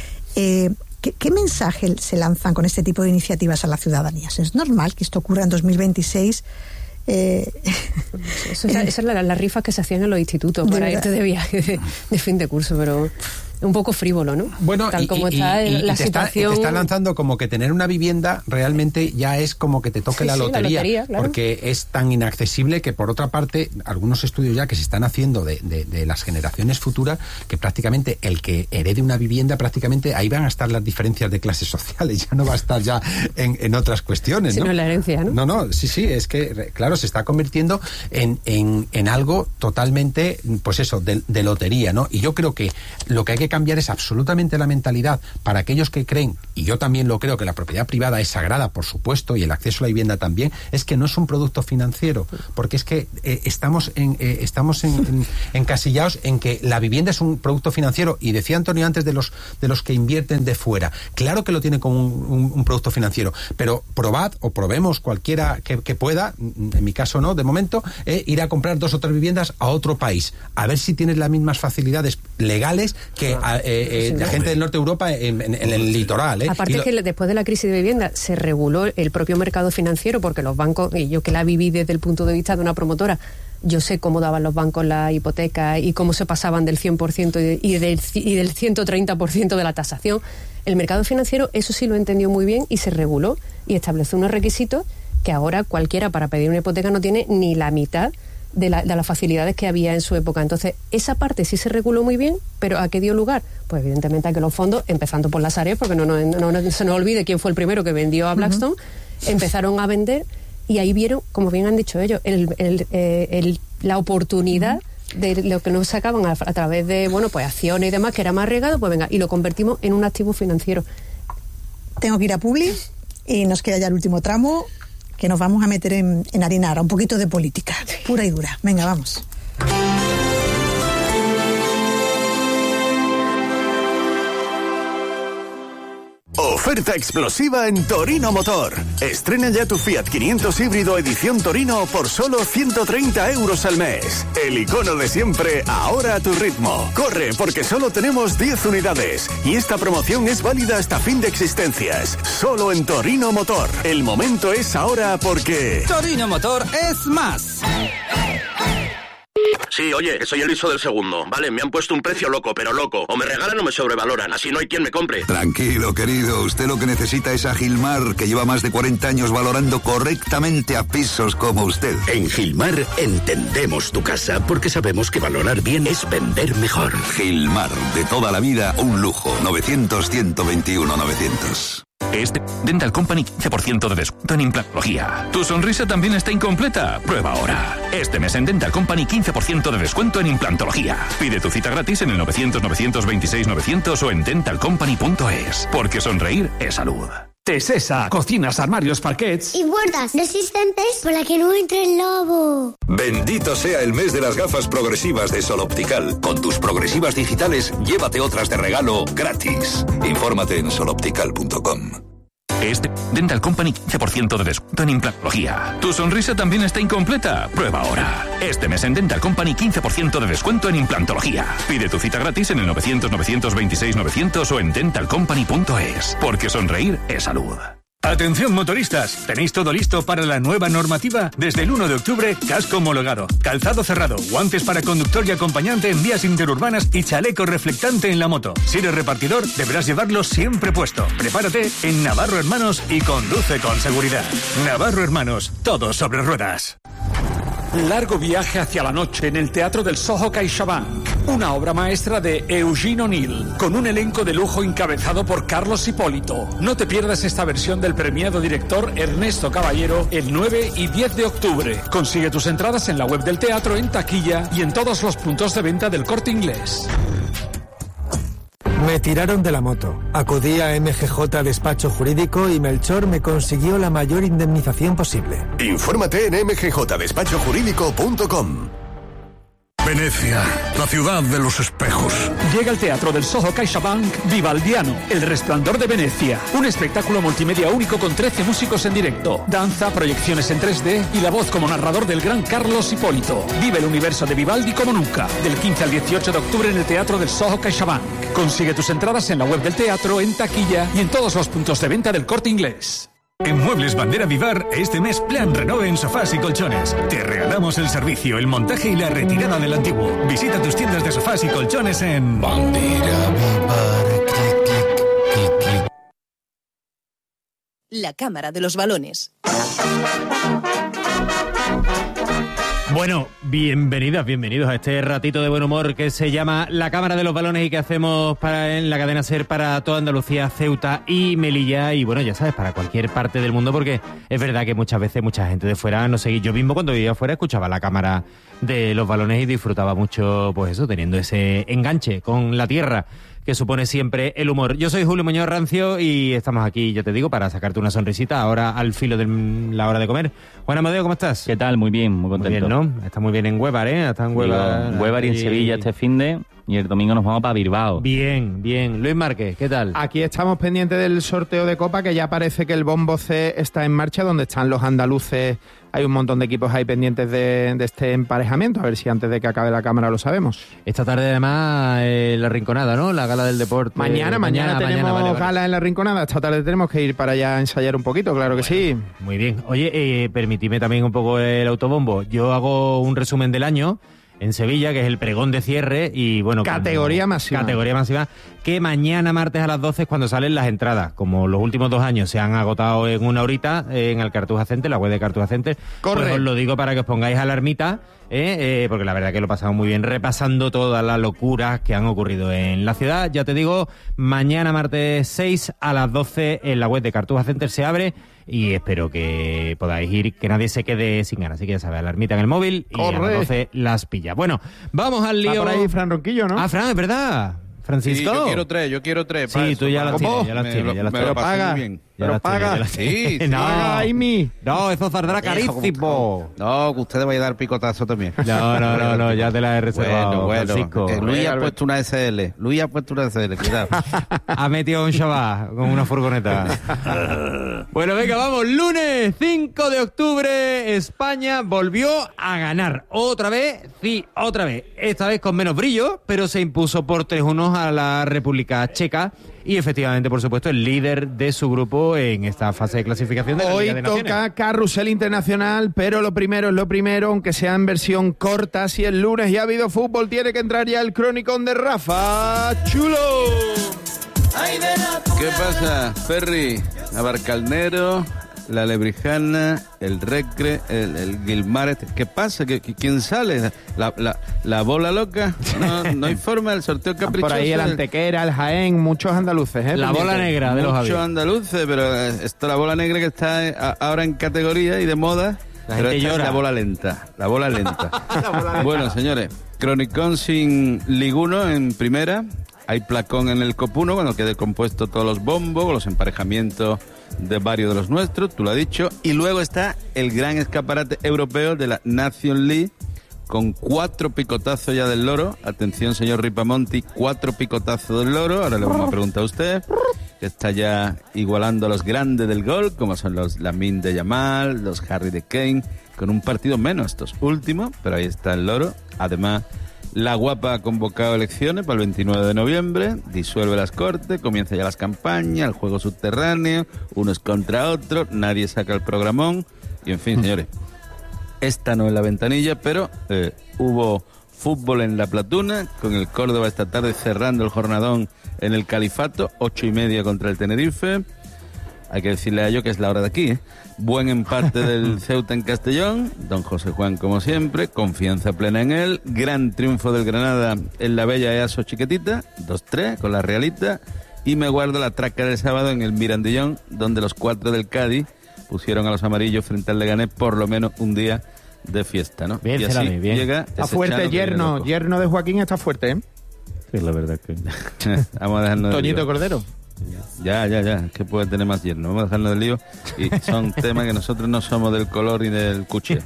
Eh, ¿qué, ¿Qué mensaje se lanzan con este tipo de iniciativas a la ciudadanía? ¿Es normal que esto ocurra en dos mil veintiséis? Eh, Eso es, la, esa es la, la rifa que se hacían en los institutos para irte de viaje de, de fin de curso, pero... un poco frívolo, ¿no? Bueno, tal y, como y, está y, la y te situación. Está, te está lanzando como que tener una vivienda realmente ya es como que te toque sí, la, sí, lotería, la lotería, claro. Porque es tan inaccesible que, por otra parte, algunos estudios ya que se están haciendo de, de, de las generaciones futuras, que prácticamente el que herede una vivienda, prácticamente ahí van a estar las diferencias de clases sociales, ya no va a estar ya en, en otras cuestiones, ¿no? Sino en la herencia, ¿no? No, no, sí, sí, es que, claro, se está convirtiendo en, en, en algo totalmente, pues eso, de, de lotería, ¿no? Y yo creo que lo que hay que que cambiar es absolutamente la mentalidad para aquellos que creen, y yo también lo creo, que la propiedad privada es sagrada, por supuesto, y el acceso a la vivienda también, es que no es un producto financiero, porque es que eh, estamos en, eh, estamos en, en, encasillados en que la vivienda es un producto financiero, y decía Antonio antes de los de los que invierten de fuera, claro que lo tiene como un, un, un producto financiero, pero probad o probemos cualquiera que, que pueda, en mi caso no, de momento, eh, ir a comprar dos o tres viviendas a otro país, a ver si tienes las mismas facilidades legales que a, eh, eh, la gente del norte de Europa en, en, en el litoral. Eh. Aparte lo... que después de la crisis de vivienda se reguló el propio mercado financiero, porque los bancos, y yo que la viví desde el punto de vista de una promotora, yo sé cómo daban los bancos la hipoteca y cómo se pasaban del cien por ciento y del, y del ciento treinta por ciento de la tasación. El mercado financiero eso sí lo entendió muy bien y se reguló y estableció unos requisitos que ahora cualquiera para pedir una hipoteca no tiene ni la mitad de, la, de las facilidades que había en su época. Entonces, esa parte sí se reguló muy bien, pero ¿a qué dio lugar? Pues evidentemente a que los fondos, empezando por las áreas, porque no, no, no, no se nos olvide quién fue el primero que vendió a Blackstone, uh-huh. empezaron a vender. Y ahí vieron, como bien han dicho ellos, el, el, eh, el, la oportunidad de lo que nos sacaban a, a través de, bueno, pues acciones y demás, que era más arriesgado, pues venga, y lo convertimos en un activo financiero. Tengo que ir a Publi y nos queda ya el último tramo, que nos vamos a meter en, en harina ahora, un poquito de política, pura y dura. Venga, vamos. Oferta explosiva en Torino Motor. Estrena ya tu Fiat quinientos híbrido edición Torino por solo ciento treinta euros al mes. El icono de siempre, ahora a tu ritmo. Corre, porque solo tenemos diez unidades. Y esta promoción es válida hasta fin de existencias. Solo en Torino Motor. El momento es ahora porque... Torino Motor es más. Sí, oye, soy el hijo del segundo. Vale, me han puesto un precio loco, pero loco. O me regalan o me sobrevaloran, así no hay quien me compre. Tranquilo, querido. Usted lo que necesita es a Gilmar, que lleva más de cuarenta años valorando correctamente a pisos como usted. En Gilmar entendemos tu casa porque sabemos que valorar bien es vender mejor. Gilmar, de toda la vida, un lujo. novecientos, ciento veintiuno, novecientos. Este Dental Company quince por ciento de descuento en implantología. ¿Tu sonrisa también está incompleta? Prueba ahora. Este mes en Dental Company quince por ciento de descuento en implantología. Pide tu cita gratis en el novecientos, novecientos veintiséis, novecientos o en dental company punto es. Porque sonreír es salud. Tesesa, cocinas, armarios, parquets y puertas resistentes para que no entre el lobo. Bendito sea el mes de las gafas progresivas de Sol Optical. Con tus progresivas digitales, llévate otras de regalo gratis. Infórmate en sol optical punto com. Este Dental Company quince por ciento de descuento en implantología. ¿Tu sonrisa también está incompleta? Prueba ahora. Este mes en Dental Company quince por ciento de descuento en implantología. Pide tu cita gratis en el novecientos, novecientos veintiséis, novecientos o en dental company punto es. Porque sonreír es salud. Atención motoristas, ¿tenéis todo listo para la nueva normativa? Desde el uno de octubre, casco homologado, calzado cerrado, guantes para conductor y acompañante en vías interurbanas y chaleco reflectante en la moto. Si eres repartidor, deberás llevarlo siempre puesto. Prepárate en Navarro Hermanos y conduce con seguridad. Navarro Hermanos, todo sobre ruedas. Largo viaje hacia la noche en el Teatro del Soho CaixaBank. Una obra maestra de Eugene O'Neill, con un elenco de lujo encabezado por Carlos Hipólito. No te pierdas esta versión del premiado director Ernesto Caballero el nueve y diez de octubre. Consigue tus entradas en la web del teatro, en taquilla y en todos los puntos de venta del Corte Inglés. Me tiraron de la moto. Acudí a M G J Despacho Jurídico y Melchor me consiguió la mayor indemnización posible. Infórmate en m g j despacho jurídico punto com. Venecia, la ciudad de los espejos. Llega al Teatro del Soho CaixaBank Vivaldiano, El Resplandor de Venecia. Un espectáculo multimedia único con trece músicos en directo, danza, proyecciones en tres D y la voz como narrador del gran Carlos Hipólito. Vive el universo de Vivaldi como nunca. Del quince al dieciocho de octubre en el Teatro del Soho CaixaBank. Consigue tus entradas en la web del teatro, en taquilla y en todos los puntos de venta del Corte Inglés. En Muebles Bandera Vivar, este mes plan renove en sofás y colchones. Te regalamos el servicio, el montaje y la retirada del antiguo. Visita tus tiendas de sofás y colchones en Bandera Vivar. Clic, clic, clic, clic. La Cámara de los Balones. Bueno, bienvenidas, bienvenidos a este ratito de buen humor que se llama La Cámara de los Balones y que hacemos para, en la cadena SER para toda Andalucía, Ceuta y Melilla y bueno, ya sabes, para cualquier parte del mundo porque es verdad que muchas veces mucha gente de fuera no sé, yo mismo cuando vivía afuera escuchaba La Cámara de los Balones y disfrutaba mucho, pues eso, teniendo ese enganche con la tierra. que supone siempre el humor. Yo soy Julio Muñoz Rancio y estamos aquí, ya te digo, para sacarte una sonrisita ahora al filo de la hora de comer. Juan Amadeo, ¿cómo estás? ¿Qué tal? Muy bien, muy contento. Muy bien, ¿no? Está muy bien en Huevar, ¿eh? Está en Huevar. Digo, Huevar y en Sevilla este finde y el domingo nos vamos para Bilbao. Bien, bien. Luis Márquez, ¿qué tal? Aquí estamos pendientes del sorteo de Copa, que ya parece que el Bombo C está en marcha, donde están los andaluces. Hay un montón de equipos ahí pendientes de, de este emparejamiento, a ver si antes de que acabe la cámara lo sabemos. Esta tarde además eh, la Rinconada, ¿no? La gala del deporte. Mañana, mañana, mañana tenemos mañana, vale, vale. gala en la Rinconada. Esta tarde tenemos que ir para allá a ensayar un poquito, claro que bueno, sí. Muy bien. Oye, eh, permitidme también un poco el autobombo. Yo hago un resumen del año en Sevilla, que es el pregón de cierre y bueno... Categoría como, máxima. Categoría máxima, que mañana martes a las doce es cuando salen las entradas. Como los últimos dos años se han agotado en una horita en el Cartuja Center, la web de Cartuja Center. Corre. Pues os lo digo para que os pongáis alarmita, eh, eh, porque la verdad que lo pasamos muy bien repasando todas las locuras que han ocurrido en la ciudad. Ya te digo, mañana martes seis a las doce en la web de Cartuja Center se abre y espero que podáis ir, que nadie se quede sin ganas. Así que ya sabes, alarmita en el móvil y Corre. A las doce las pilla. Bueno, vamos al lío. Está por ahí Fran Ronquillo, ¿no? Ah, Fran, es verdad. Francisco. Sí, yo quiero tres, yo quiero tres. Sí, tú ya las tienes, ya las tienes, ya las tienes. Pero paga, pero paga. Sí, no, Aimi. No, eso saldrá carísimo. No, que usted vaya a dar picotazo también. No, no, no, no, ya te la he reservado, bueno, Francisco. Bueno, Luis ha puesto una S L, Luis ha puesto una S L, cuidado. Ha metido un Shabbat con una furgoneta. Bueno, venga, vamos, lunes cinco de octubre, España volvió a ganar. Otra vez, sí, otra vez. Esta vez con menos brillo, pero se impuso por tres uno a la República Checa y efectivamente, por supuesto, el líder de su grupo en esta fase de clasificación de la Hoy Liga de Naciones. toca carrusel internacional, pero lo primero es lo primero, aunque sea en versión corta. Si el lunes ya ha habido fútbol, tiene que entrar ya el cronicón de Rafa Chulo. ¿Qué pasa, Ferri? Abarcalnero, la Lebrijana, el Recre, el, el Guilmaret. ¿Qué pasa? ¿Qué, ¿Quién sale? ¿La, la, la bola loca? No, no hay forma del sorteo caprichoso. Por ahí el Antequera, el Jaén, muchos andaluces. ¿eh? La bola negra de los Javier. Muchos andaluces, pero esto la bola negra que está ahora en categoría y de moda. La pero esta llora. Es la bola lenta, la bola lenta. la bola lenta. Bueno, señores, cronicón sin liguno en primera. Hay placón en el Copuno, cuando quede compuesto todos los bombos, los emparejamientos de varios de los nuestros, tú lo has dicho. Y luego está el gran escaparate europeo de la Nation League, con cuatro picotazos ya del Loro. Atención, señor Ripamonti, cuatro picotazos del Loro. Ahora le vamos a preguntar a usted, que está ya igualando a los grandes del gol, como son los Lamine de Yamal, los Harry de Kane, con un partido menos estos últimos, pero ahí está el Loro. Además, la Guapa ha convocado elecciones para el veintinueve de noviembre, disuelve las Cortes, comienza ya las campañas, el juego subterráneo, unos contra otros, nadie saca el programón, y en fin, señores, esta no es la ventanilla, pero eh, hubo fútbol en La Platuna, con el Córdoba esta tarde cerrando el jornadón en el Califato, ocho y media contra el Tenerife. Hay que decirle a ello que es la hora de aquí, ¿eh? Buen empate del Ceuta en Castellón, don José Juan como siempre, confianza plena en él, gran triunfo del Granada en la bella Easo Chiquetita, dos tres con la Realita, y me guardo la traca del sábado en el Mirandillón, donde los cuatro del Cádiz pusieron a los amarillos frente al Leganés por lo menos un día de fiesta, ¿no? Bien, y así bien. bien. llega está fuerte yerno, yerno de Joaquín está fuerte, ¿eh? Sí, la verdad que... Vamos a dejarnos Toñito Cordero. Ya, ya, ya, que puede tener más yerno. Vamos a dejarnos del lío. Y son temas que nosotros no somos del color ni del cuché.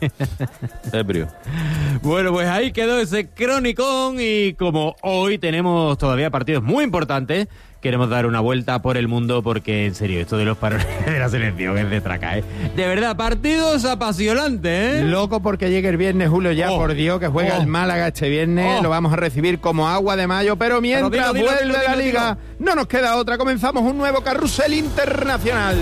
Ebrio. Bueno, pues ahí quedó ese cronicón y como hoy tenemos todavía partidos muy importantes, queremos dar una vuelta por el mundo porque, en serio, esto de los parones de la selección es de traca, ¿eh? De verdad, partidos apasionantes, ¿eh? Loco porque llegue el viernes, Julio, ya, oh, por Dios, que juega oh, el Málaga este viernes, oh, lo vamos a recibir como agua de mayo, pero mientras pero dilo, dilo, vuelve dilo, dilo, la Liga, dilo. No nos queda otra, comenzamos un nuevo carrusel internacional.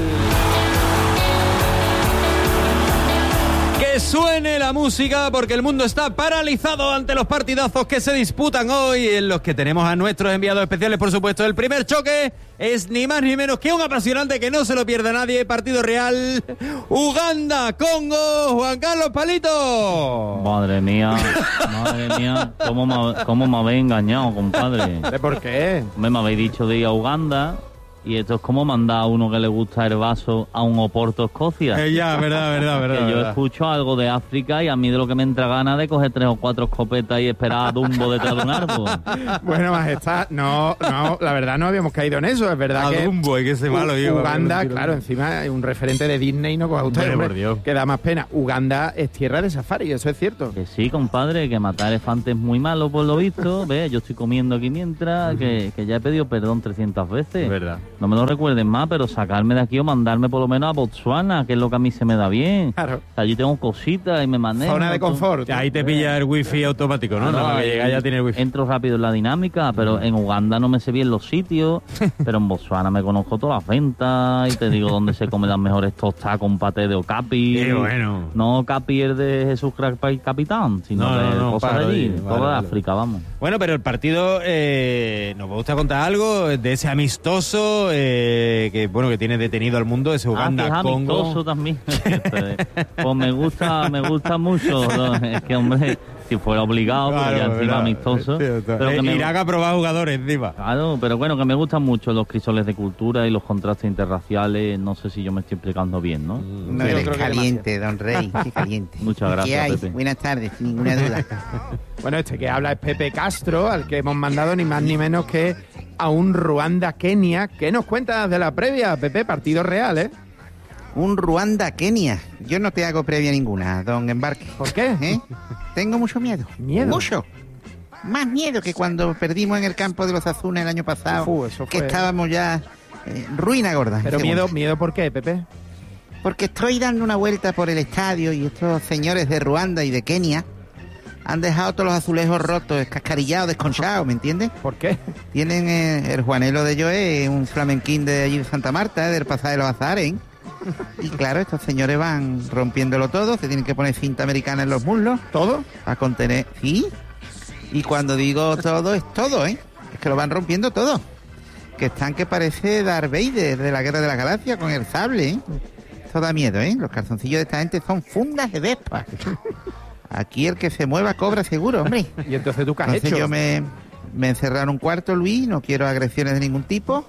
Que suene la música porque el mundo está paralizado ante los partidazos que se disputan hoy, en los que tenemos a nuestros enviados especiales, por supuesto. El primer choque es ni más ni menos que un apasionante que no se lo pierda nadie, partido real, Uganda, Congo, Juan Carlos Palito. Madre mía, madre mía, ¿cómo me, cómo me habéis engañado, compadre? ¿Por qué? Me, me habéis dicho de ir a Uganda Y esto es como mandar a uno que le gusta el vaso a un Oporto Escocia. Eh, ya, verdad, verdad, verdad. Que yo verdad. escucho algo de África y a mí de lo que me entra gana de coger tres o cuatro escopetas y esperar a Dumbo detrás de un árbol. Bueno, majestad, no, no, la verdad no habíamos caído en eso, es verdad A que... Dumbo, hay que ser malo. Yo, Uganda, claro, encima un referente de Disney, no coja usted, Hombre, hombre, por Dios. que da más pena. Uganda es tierra de safari, eso es cierto. Que sí, compadre, que matar elefantes es muy malo por lo visto. Ve, yo estoy comiendo aquí mientras, que, que ya he pedido perdón trescientas veces. Verdad. No me lo recuerden más, pero sacarme de aquí o mandarme por lo menos a Botswana, que es lo que a mí se me da bien. Claro. Allí tengo cositas y me manejo. Zona de confort. Ahí te pilla el wifi automático, ¿no? Claro, Nada más que ahí llega ya tiene el wifi. entro rápido en la dinámica, pero en Uganda no me sé bien los sitios, pero en Botswana me conozco todas las ventas y te digo dónde se comen las mejores tostadas con paté de okapi. Qué bueno. No okapi el de Jesús Crack Capitán, sino No, de no, no, cosas paro de allí, ahí, toda vale, vale. África, vamos. Bueno, pero el partido, eh, ¿nos gusta contar algo de ese amistoso eh, que bueno que tiene detenido al mundo, ese Uganda ah, que es Congo? amistoso también. Pues me gusta, me gusta mucho. ¿No? Es que, hombre, si fuera obligado, Claro, pero ya encima verdad. amistoso. Sí, está. pero que Eh, me- Irak ha probado jugadores encima. Claro, pero bueno, que me gustan mucho los crisoles de cultura y los contrastes interraciales. No sé si yo me estoy explicando bien, ¿no? No, eres caliente, don Rey, qué caliente. Muchas ¿Qué gracias, hay? Pepe. Buenas tardes, sin ninguna duda. Bueno, este que habla es Pepe Castro, al que hemos mandado ni más ni menos que a un Ruanda-Kenia. ¿Qué nos cuentas de la previa, Pepe? Partido real, ¿eh? Un Ruanda-Kenia. Yo no te hago previa ninguna, don Embarque. ¿Por qué? ¿Eh? Tengo mucho miedo. ¿Miedo? Mucho. Más miedo que cuando perdimos en el campo de los Azules el año pasado. Uf, eso que fue- estábamos ya eh, ruina gorda. Pero en miedo, segunda. miedo, ¿por qué, Pepe? Porque estoy dando una vuelta por el estadio y estos señores de Ruanda y de Kenia han dejado todos los azulejos rotos, escascarillados, desconchados, ¿me entiendes? ¿Por qué? Tienen eh, el Juanelo de Joé, un flamenquín de allí de Santa Marta, eh, del pasaje de los Azares. Y claro, estos señores van rompiéndolo todo, se tienen que poner cinta americana en los muslos. ¿Todo? A contener, ¿sí? Y cuando digo todo, es todo, ¿eh? Es que lo van rompiendo todo. Que están que parece Darth Vader de la Guerra de la Galaxia con el sable, ¿eh? Esto da miedo, ¿eh? Los calzoncillos de esta gente son fundas de Vespa. Aquí el que se mueva cobra seguro, hombre. ¿Y entonces tú qué has Entonces hecho? yo me, me encerré en un cuarto, Luis, no quiero agresiones de ningún tipo.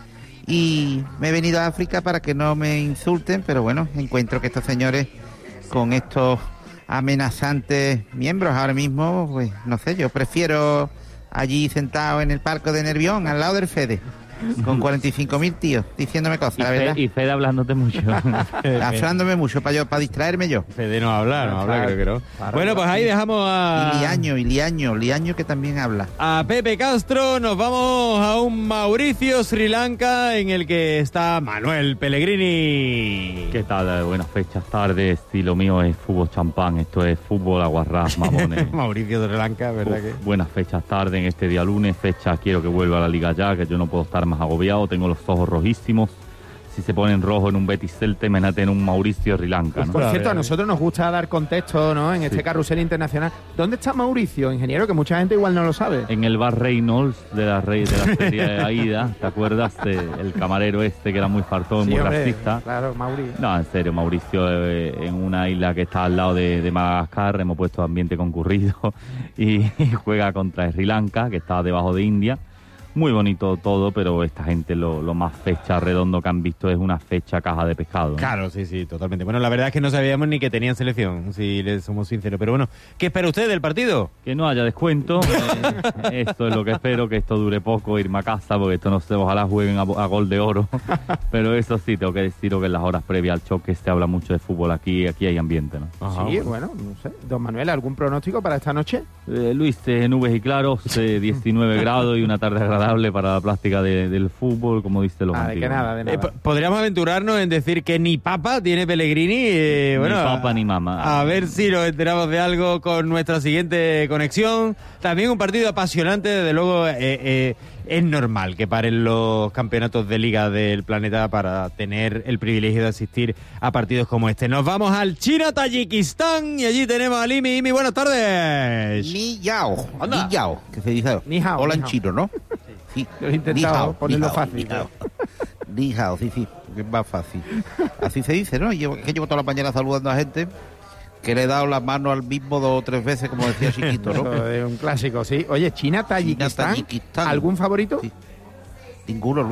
Y me he venido a África para que no me insulten, pero bueno, encuentro que estos señores con estos amenazantes miembros ahora mismo, pues no sé, yo prefiero allí sentado en el parque de Nervión, al lado del Fede, con cuarenta y cinco mil tíos diciéndome cosas, Y, la Fe- verdad. y Fede hablándote mucho. Hablándome mucho para yo, para distraerme yo. Fede no habla, no habla, Claro. creo que no. Claro. Bueno, pues ahí dejamos a... Y Liaño, y Liaño, Liaño que también habla. A Pepe Castro, nos vamos a un Mauricio, Sri Lanka, en el que está Manuel Pellegrini. ¿Qué tal? Buenas fechas, tardes. Y lo mío es fútbol champán. Esto es fútbol aguarrás, mamones. Mauricio de Sri Lanka, ¿verdad que? Uf, buenas fechas tarde en este día lunes, fecha quiero que vuelva a la liga ya, que yo no puedo estar más agobiado, tengo los ojos rojísimos. Si se ponen rojo en un Betis Celta, imagínate en un Mauricio Sri Lanka, ¿no? Por cierto, a nosotros nos gusta dar contexto, ¿no? En este Sí. carrusel internacional. ¿Dónde está Mauricio, ingeniero? Que mucha gente igual no lo sabe. En el bar Reynolds de la, rey, de la serie de Aida, ¿te acuerdas? De el camarero este que era muy fartón, Sí, muy hombre, racista. Claro, Mauricio. No, en serio, Mauricio, eh, en una isla que está al lado de, de Madagascar, hemos puesto ambiente concurrido y, y juega contra Sri Lanka, que está debajo de India. Muy bonito todo, pero esta gente lo, lo más fecha redondo que han visto es una fecha caja de pescado, ¿no? Claro, sí, sí, totalmente. Bueno, la verdad es que no sabíamos ni que tenían selección, si les somos sinceros. Pero bueno, ¿qué espera usted del partido? Que no haya descuento. Eh, esto es lo que espero, que esto dure poco, irme a casa, porque esto no sé, ojalá jueguen a, a gol de oro. Pero eso sí, tengo que deciros que en las horas previas al choque se habla mucho de fútbol aquí, aquí hay ambiente, ¿no? Sí, bueno, no sé. Don Manuel, ¿algún pronóstico para esta noche? Eh, Luis, eh, nubes y claros, eh, diecinueve grados y una tarde agradable para la plástica de- del fútbol, como dice los Ah, de que antiguos. nada, de nada. Eh, po- Podríamos aventurarnos en decir que ni papa tiene Pellegrini. eh, Ni bueno, papa a- ni mamá. A ver si nos enteramos de algo con nuestra siguiente conexión. También un partido apasionante, desde luego eh, eh, es normal que paren los campeonatos de liga del planeta para tener el privilegio de asistir a partidos como este. Nos vamos al China-Tayikistán y allí tenemos a Limi. Imi, buenas tardes. Ni yao, Anda. ni yao, que se dice. Ni hao, Hola ni en hao. chino, ¿no? Sí. Lo he intentado Ni hao, ponerlo ni hao, fácil, Ni hao. Ni hao, sí, sí, que es más fácil. Así se dice, ¿no? Llevo, que llevo toda la mañana saludando a gente que le he dado la mano al mismo dos o tres veces, como decía Chiquito, ¿no? Eso es un clásico, sí. Oye, China-Tayikistán, China-Tayikistán. ¿algún favorito? Sí. Ninguno, Luis.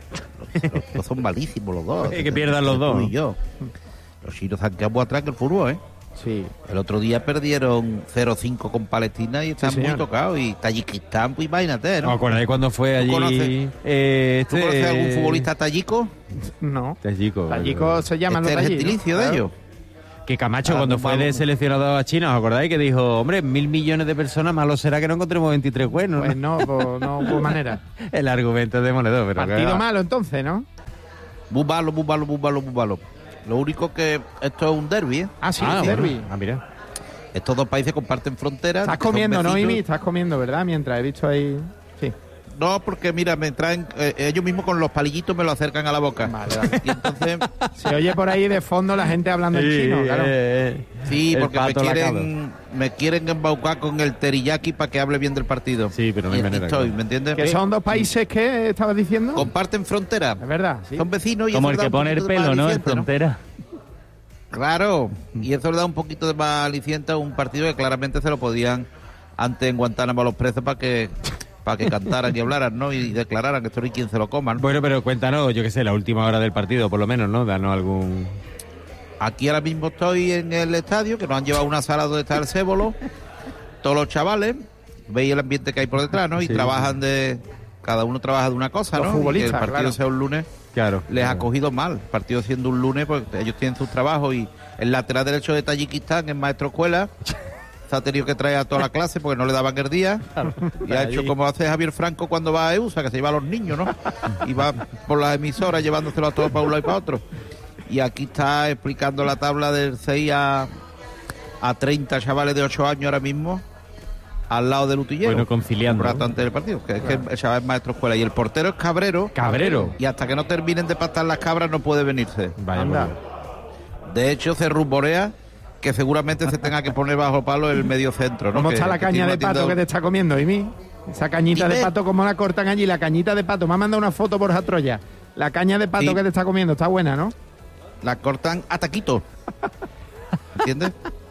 Los, los chicos son malísimos los dos. Que pierdan los dos. Y yo. Los chinos se han quedado muy atrás que el fútbol, ¿eh? Sí. El otro día perdieron cero cinco con Palestina y están Sí, muy señor. tocados. Y Tayikistán, pues imagínate, ¿no? ¿Os acordáis cuando fue allí? ¿Tú conoces, eh, ¿tú este, conoces algún eh, futbolista tayico? No. Tayico. Tayico se llaman Este los es el tayikos, gentilicio de claro. ellos. Que Camacho, Ah, cuando no, fue vamos. de seleccionado a China, ¿os acordáis? Que dijo, hombre, mil millones de personas, malo será que no encontremos veintitrés buenos. Pues no, pues no hubo manera. El argumento es demoledor, pero Partido que- malo entonces, ¿no? Muy malo, muy malo, muy malo, muy malo. Lo único que esto es un derbi, ¿eh? Ah, sí, Ah, sí. bueno. derbi. Ah, mira. Estos dos países comparten fronteras. Estás que son comiendo, ¿no, vecinos. Imi? Estás comiendo, ¿verdad? Mientras he visto ahí... Sí. No, porque mira, me traen, eh, ellos mismos con los palillitos me lo acercan a la boca. Vale, vale. Y entonces, Se oye por ahí de fondo la gente hablando en chino, claro. eh, sí, el porque me pato lacado. quieren, me quieren embaucar con el teriyaki para que hable bien del partido. Sí, pero no hay Y aquí manera, estoy, claro. ¿me entiendes? Que son dos países que estabas diciendo. Comparten frontera. Es verdad, sí. Son vecinos y Como eso el le da que un pone el poquito de pelo, más ¿no? En aliciente, frontera. Claro, y eso le da un poquito de más aliciente a un partido que claramente se lo podían antes en Guantánamo a los presos para que para que cantaran y hablaran, ¿no? Y declararan que esto no hay quien se lo coman. Bueno, pero cuéntanos, yo qué sé, la última hora del partido, por lo menos, ¿no? Danos algún... Aquí ahora mismo estoy en el estadio, que nos han llevado a una sala donde está el cébolo, todos los chavales, veis el ambiente que hay por detrás, ¿no? Y Sí, trabajan de... Cada uno trabaja de una cosa, Los ¿no? futbolistas, y que el partido claro. sea un lunes Claro. les claro. ha cogido mal. El partido siendo un lunes, pues ellos tienen sus trabajos y el lateral derecho de Tayikistán es maestro escuela. Se ha tenido que traer a toda la clase porque no le daban el día. Y ha hecho como hace Javier Franco cuando va a E U S A, que se lleva a los niños, ¿no? Y va por las emisoras llevándoselo a todos para un lado y para otro. Y aquí está explicando la tabla del seis a, a treinta chavales de ocho años ahora mismo, al lado del utillero. Bueno, conciliando, Un rato ¿no? antes del partido. Que es que el chaval es maestro escuela. Y el portero es Cabrero. Cabrero. Y hasta que no terminen de pastar las cabras no puede venirse. Vaya, Anda. por Dios. De hecho, se rumorea que seguramente se tenga que poner bajo palo el medio centro, ¿no? ¿Cómo Que- está la que tiene caña una de pato tienda- que te está comiendo, Imi? Esa cañita de Dime. pato, ¿cómo la cortan allí? La cañita de pato. Me ha mandado una foto por Troya. La caña de pato Sí. que te está comiendo está buena, ¿no? La cortan a taquito. ¿Entiendes?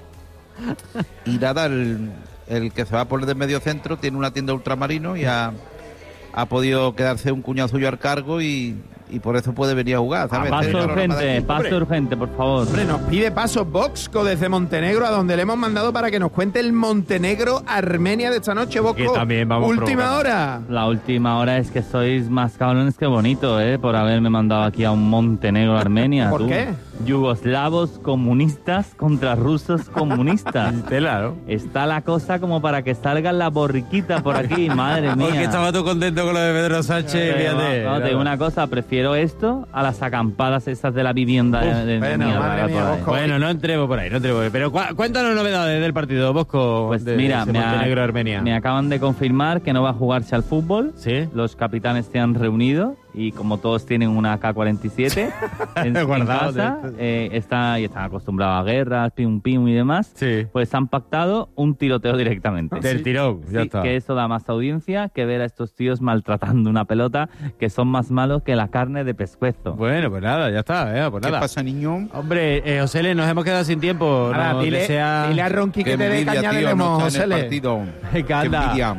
Y nada, el, el que se va a poner de medio centro tiene una tienda ultramarino y ha, ha podido quedarse un cuñado suyo al cargo y, y por eso puede venir a jugar, ¿sabes? Paso Este es el programa de urgente, aquí. paso Hombre. urgente, por favor. Hombre, nos pide paso Voxco desde Montenegro, a donde le hemos mandado para que nos cuente el Montenegro-Armenia de esta noche, Voxco. Que también vamos Última provocando. hora. La última hora es que sois más cabrones que bonito, ¿eh? Por haberme mandado aquí a un Montenegro, Armenia. ¿Por tú. qué? Yugoslavos comunistas contra rusos comunistas. Claro. Está la cosa como para que salgan la borriquita por aquí, madre mía. Porque estaba tú contento con lo de Pedro Sánchez, Pero, fíjate. no, te digo una cosa, prefiero esto a las acampadas esas de la vivienda de, Uf, de bueno, mierda, madre que mía, por ahí. Bosco. Bueno, no entremos por ahí, no entremos por ahí. Pero cu- cuéntanos novedades del partido, Bosco. Pues de, mira, de me, ha- Montenegro-Armenia. me acaban de confirmar que no va a jugarse al fútbol. ¿Sí? Los capitanes se han reunido y como todos tienen una A K cuarenta y siete en, en Guardado, casa, de- eh, está, y están acostumbrados a guerras, pim pim y demás, Sí. pues han pactado un tiroteo directamente. Del tirón, ya Sí, está. que eso da más audiencia que ver a estos tíos maltratando una pelota que son más malos que la carne de pescuezo. Bueno, pues nada, ya está, eh, pues ¿Qué nada. pasa, niño? Hombre, eh, Josele, nos hemos quedado sin tiempo. Ahora, Nos dile, desea- dile a Ronqui que Qué te dé envidia, caña de tío, limón, no está en el Josele. partido. Venga, Qué anda. envidia.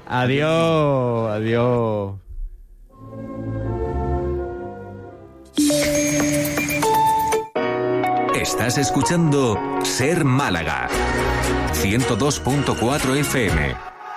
Adiós, adiós. Estás escuchando Ser Málaga. ciento dos punto cuatro F M.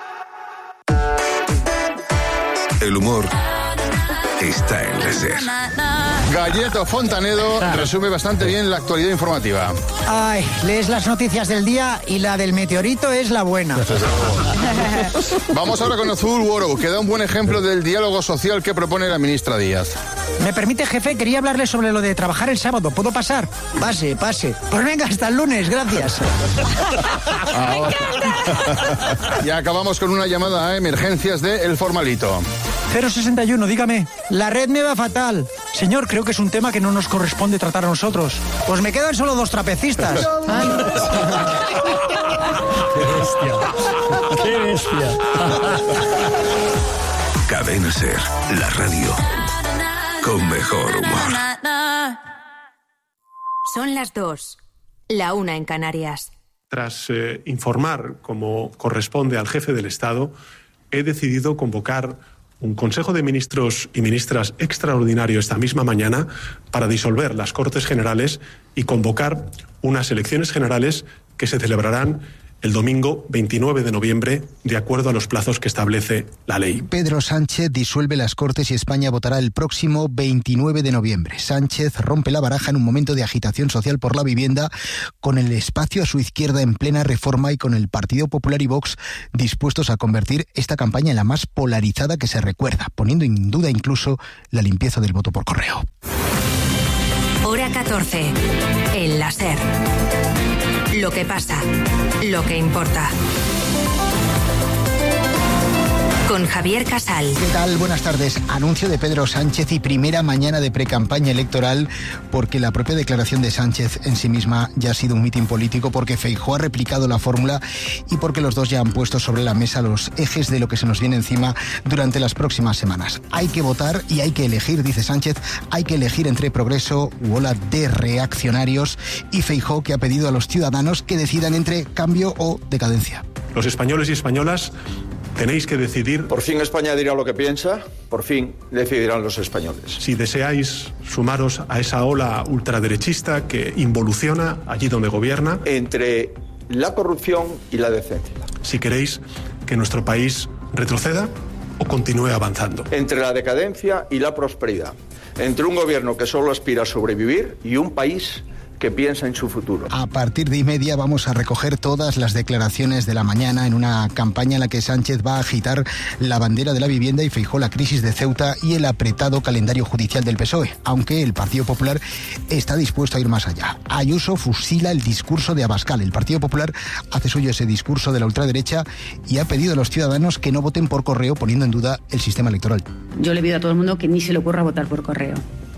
El humor está en la SER. Galleto Fontanedo resume bastante bien la actualidad informativa. Ay, lees las noticias del día y la del meteorito es la buena. Vamos ahora con Azul World, que da un buen ejemplo del diálogo social que propone la ministra Díaz. ¿Me permite, jefe? Quería hablarle sobre lo de trabajar el sábado. ¿Puedo pasar? Pase, pase. Pues venga, hasta el lunes, gracias. Ahora. Y acabamos con una llamada a emergencias de El Formalito. cero sesenta y uno, dígame. La red me va fatal. Señor, creo que es un tema que no nos corresponde tratar a nosotros. Pues me quedan solo dos trapecistas. Ay. ¡Qué bestia! ¡Qué bestia! Cadena SER, la radio con mejor humor. Son las dos, la una en Canarias. Tras eh, informar, como corresponde al jefe del Estado, he decidido convocar un Consejo de Ministros y Ministras extraordinario esta misma mañana para disolver las Cortes Generales y convocar unas elecciones generales que se celebrarán el domingo veintinueve de noviembre, de acuerdo a los plazos que establece la ley. Pedro Sánchez disuelve las Cortes y España votará el próximo veintinueve de noviembre. Sánchez rompe la baraja en un momento de agitación social por la vivienda, con el espacio a su izquierda en plena reforma y con el Partido Popular y Vox dispuestos a convertir esta campaña en la más polarizada que se recuerda, poniendo en duda incluso la limpieza del voto por correo. Hora catorce. El láser. Lo que pasa, lo que importa. Con Javier Casal. ¿Qué tal? Buenas tardes. Anuncio de Pedro Sánchez y primera mañana de precampaña electoral, porque la propia declaración de Sánchez en sí misma ya ha sido un mitin político, porque Feijóo ha replicado la fórmula y porque los dos ya han puesto sobre la mesa los ejes de lo que se nos viene encima durante las próximas semanas. Hay que votar y hay que elegir, dice Sánchez, hay que elegir entre progreso u ola de reaccionarios, y Feijóo, que ha pedido a los ciudadanos que decidan entre cambio o decadencia. Los españoles y españolas tenéis que decidir. Por fin España dirá lo que piensa, por fin decidirán los españoles. Si deseáis sumaros a esa ola ultraderechista que involuciona allí donde gobierna. Entre la corrupción y la decencia. Si queréis que nuestro país retroceda o continúe avanzando. Entre la decadencia y la prosperidad. Entre un gobierno que solo aspira a sobrevivir y un país que piensa en su futuro. A partir de y media vamos a recoger todas las declaraciones de la mañana en una campaña en la que Sánchez va a agitar la bandera de la vivienda y Feijóo la crisis de Ceuta y el apretado calendario judicial del P S O E, aunque el Partido Popular está dispuesto a ir más allá. Ayuso fusila el discurso de Abascal. El Partido Popular hace suyo ese discurso de la ultraderecha y ha pedido a los ciudadanos que no voten por correo, poniendo en duda el sistema electoral. Yo le pido a todo el mundo que ni se le ocurra votar por correo.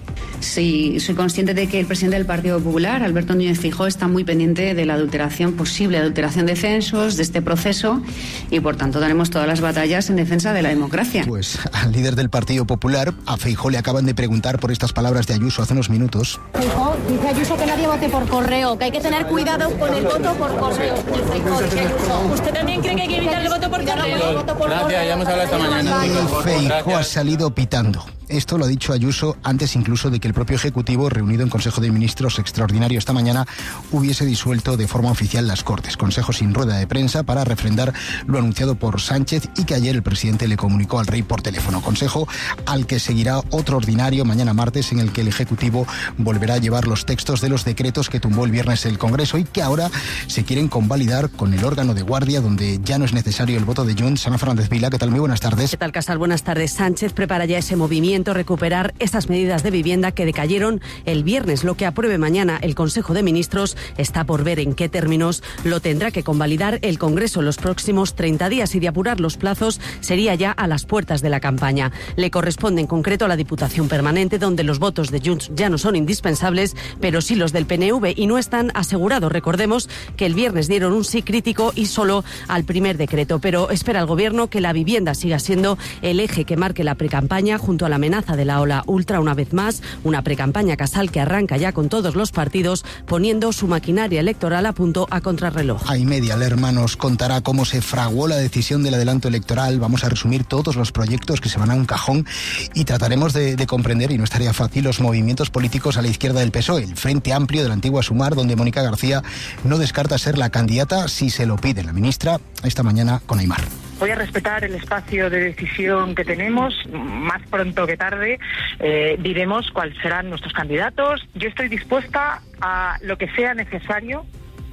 Sí, soy consciente de que el presidente del Partido Popular, Alberto Núñez Feijóo, está muy pendiente de la adulteración, posible adulteración de censos, de este proceso, y por tanto daremos todas las batallas en defensa de la democracia. Pues al líder del Partido Popular, a Feijóo, le acaban de preguntar por estas palabras de Ayuso hace unos minutos. Feijóo dice Ayuso que nadie vote por correo, que hay que tener cuidado con el voto por correo. Feijóo dice Ayuso. ¿Usted también cree que hay que evitar el voto por correo? Gracias, ya hemos hablado esta mañana. Feijóo ha salido pitando. Esto lo ha dicho Ayuso antes incluso de que el propio Ejecutivo, reunido en Consejo de Ministros extraordinario esta mañana, hubiese disuelto de forma oficial las Cortes. Consejo sin rueda de prensa para refrendar lo anunciado por Sánchez y que ayer el presidente le comunicó al rey por teléfono. Consejo al que seguirá otro ordinario mañana martes, en el que el Ejecutivo volverá a llevar los textos de los decretos que tumbó el viernes el Congreso y que ahora se quieren convalidar con el órgano de guardia, donde ya no es necesario el voto de Junts. Ana Fernández Vila, ¿qué tal? Muy buenas tardes. ¿Qué tal, Casal? Buenas tardes. Sánchez prepara ya ese movimiento, recuperar esas medidas de vivienda que decayeron el viernes. Lo que apruebe mañana el Consejo de Ministros está por ver en qué términos lo tendrá que convalidar el Congreso en los próximos treinta días, y de apurar los plazos sería ya a las puertas de la campaña. Le corresponde en concreto a la Diputación Permanente, donde los votos de Junts ya no son indispensables, pero sí los del P N V, y no están asegurados. Recordemos que el viernes dieron un sí crítico y solo al primer decreto, pero espera el Gobierno que la vivienda siga siendo el eje que marque la precampaña, junto a la amenaza de la ola ultra una vez más, una precampaña, Casal, que arranca ya con todos los partidos poniendo su maquinaria electoral a punto a contrarreloj. A y media, Lerma nos contará cómo se fraguó la decisión del adelanto electoral. Vamos a resumir todos los proyectos que se van a un cajón y trataremos de, de comprender, y no estaría fácil, los movimientos políticos a la izquierda del P S O E, el Frente Amplio de la antigua Sumar, donde Mónica García no descarta ser la candidata si se lo pide la ministra esta mañana con Aimar. Voy a respetar el espacio de decisión que tenemos. Más pronto que tarde eh, diremos cuáles serán nuestros candidatos. Yo estoy dispuesta a lo que sea necesario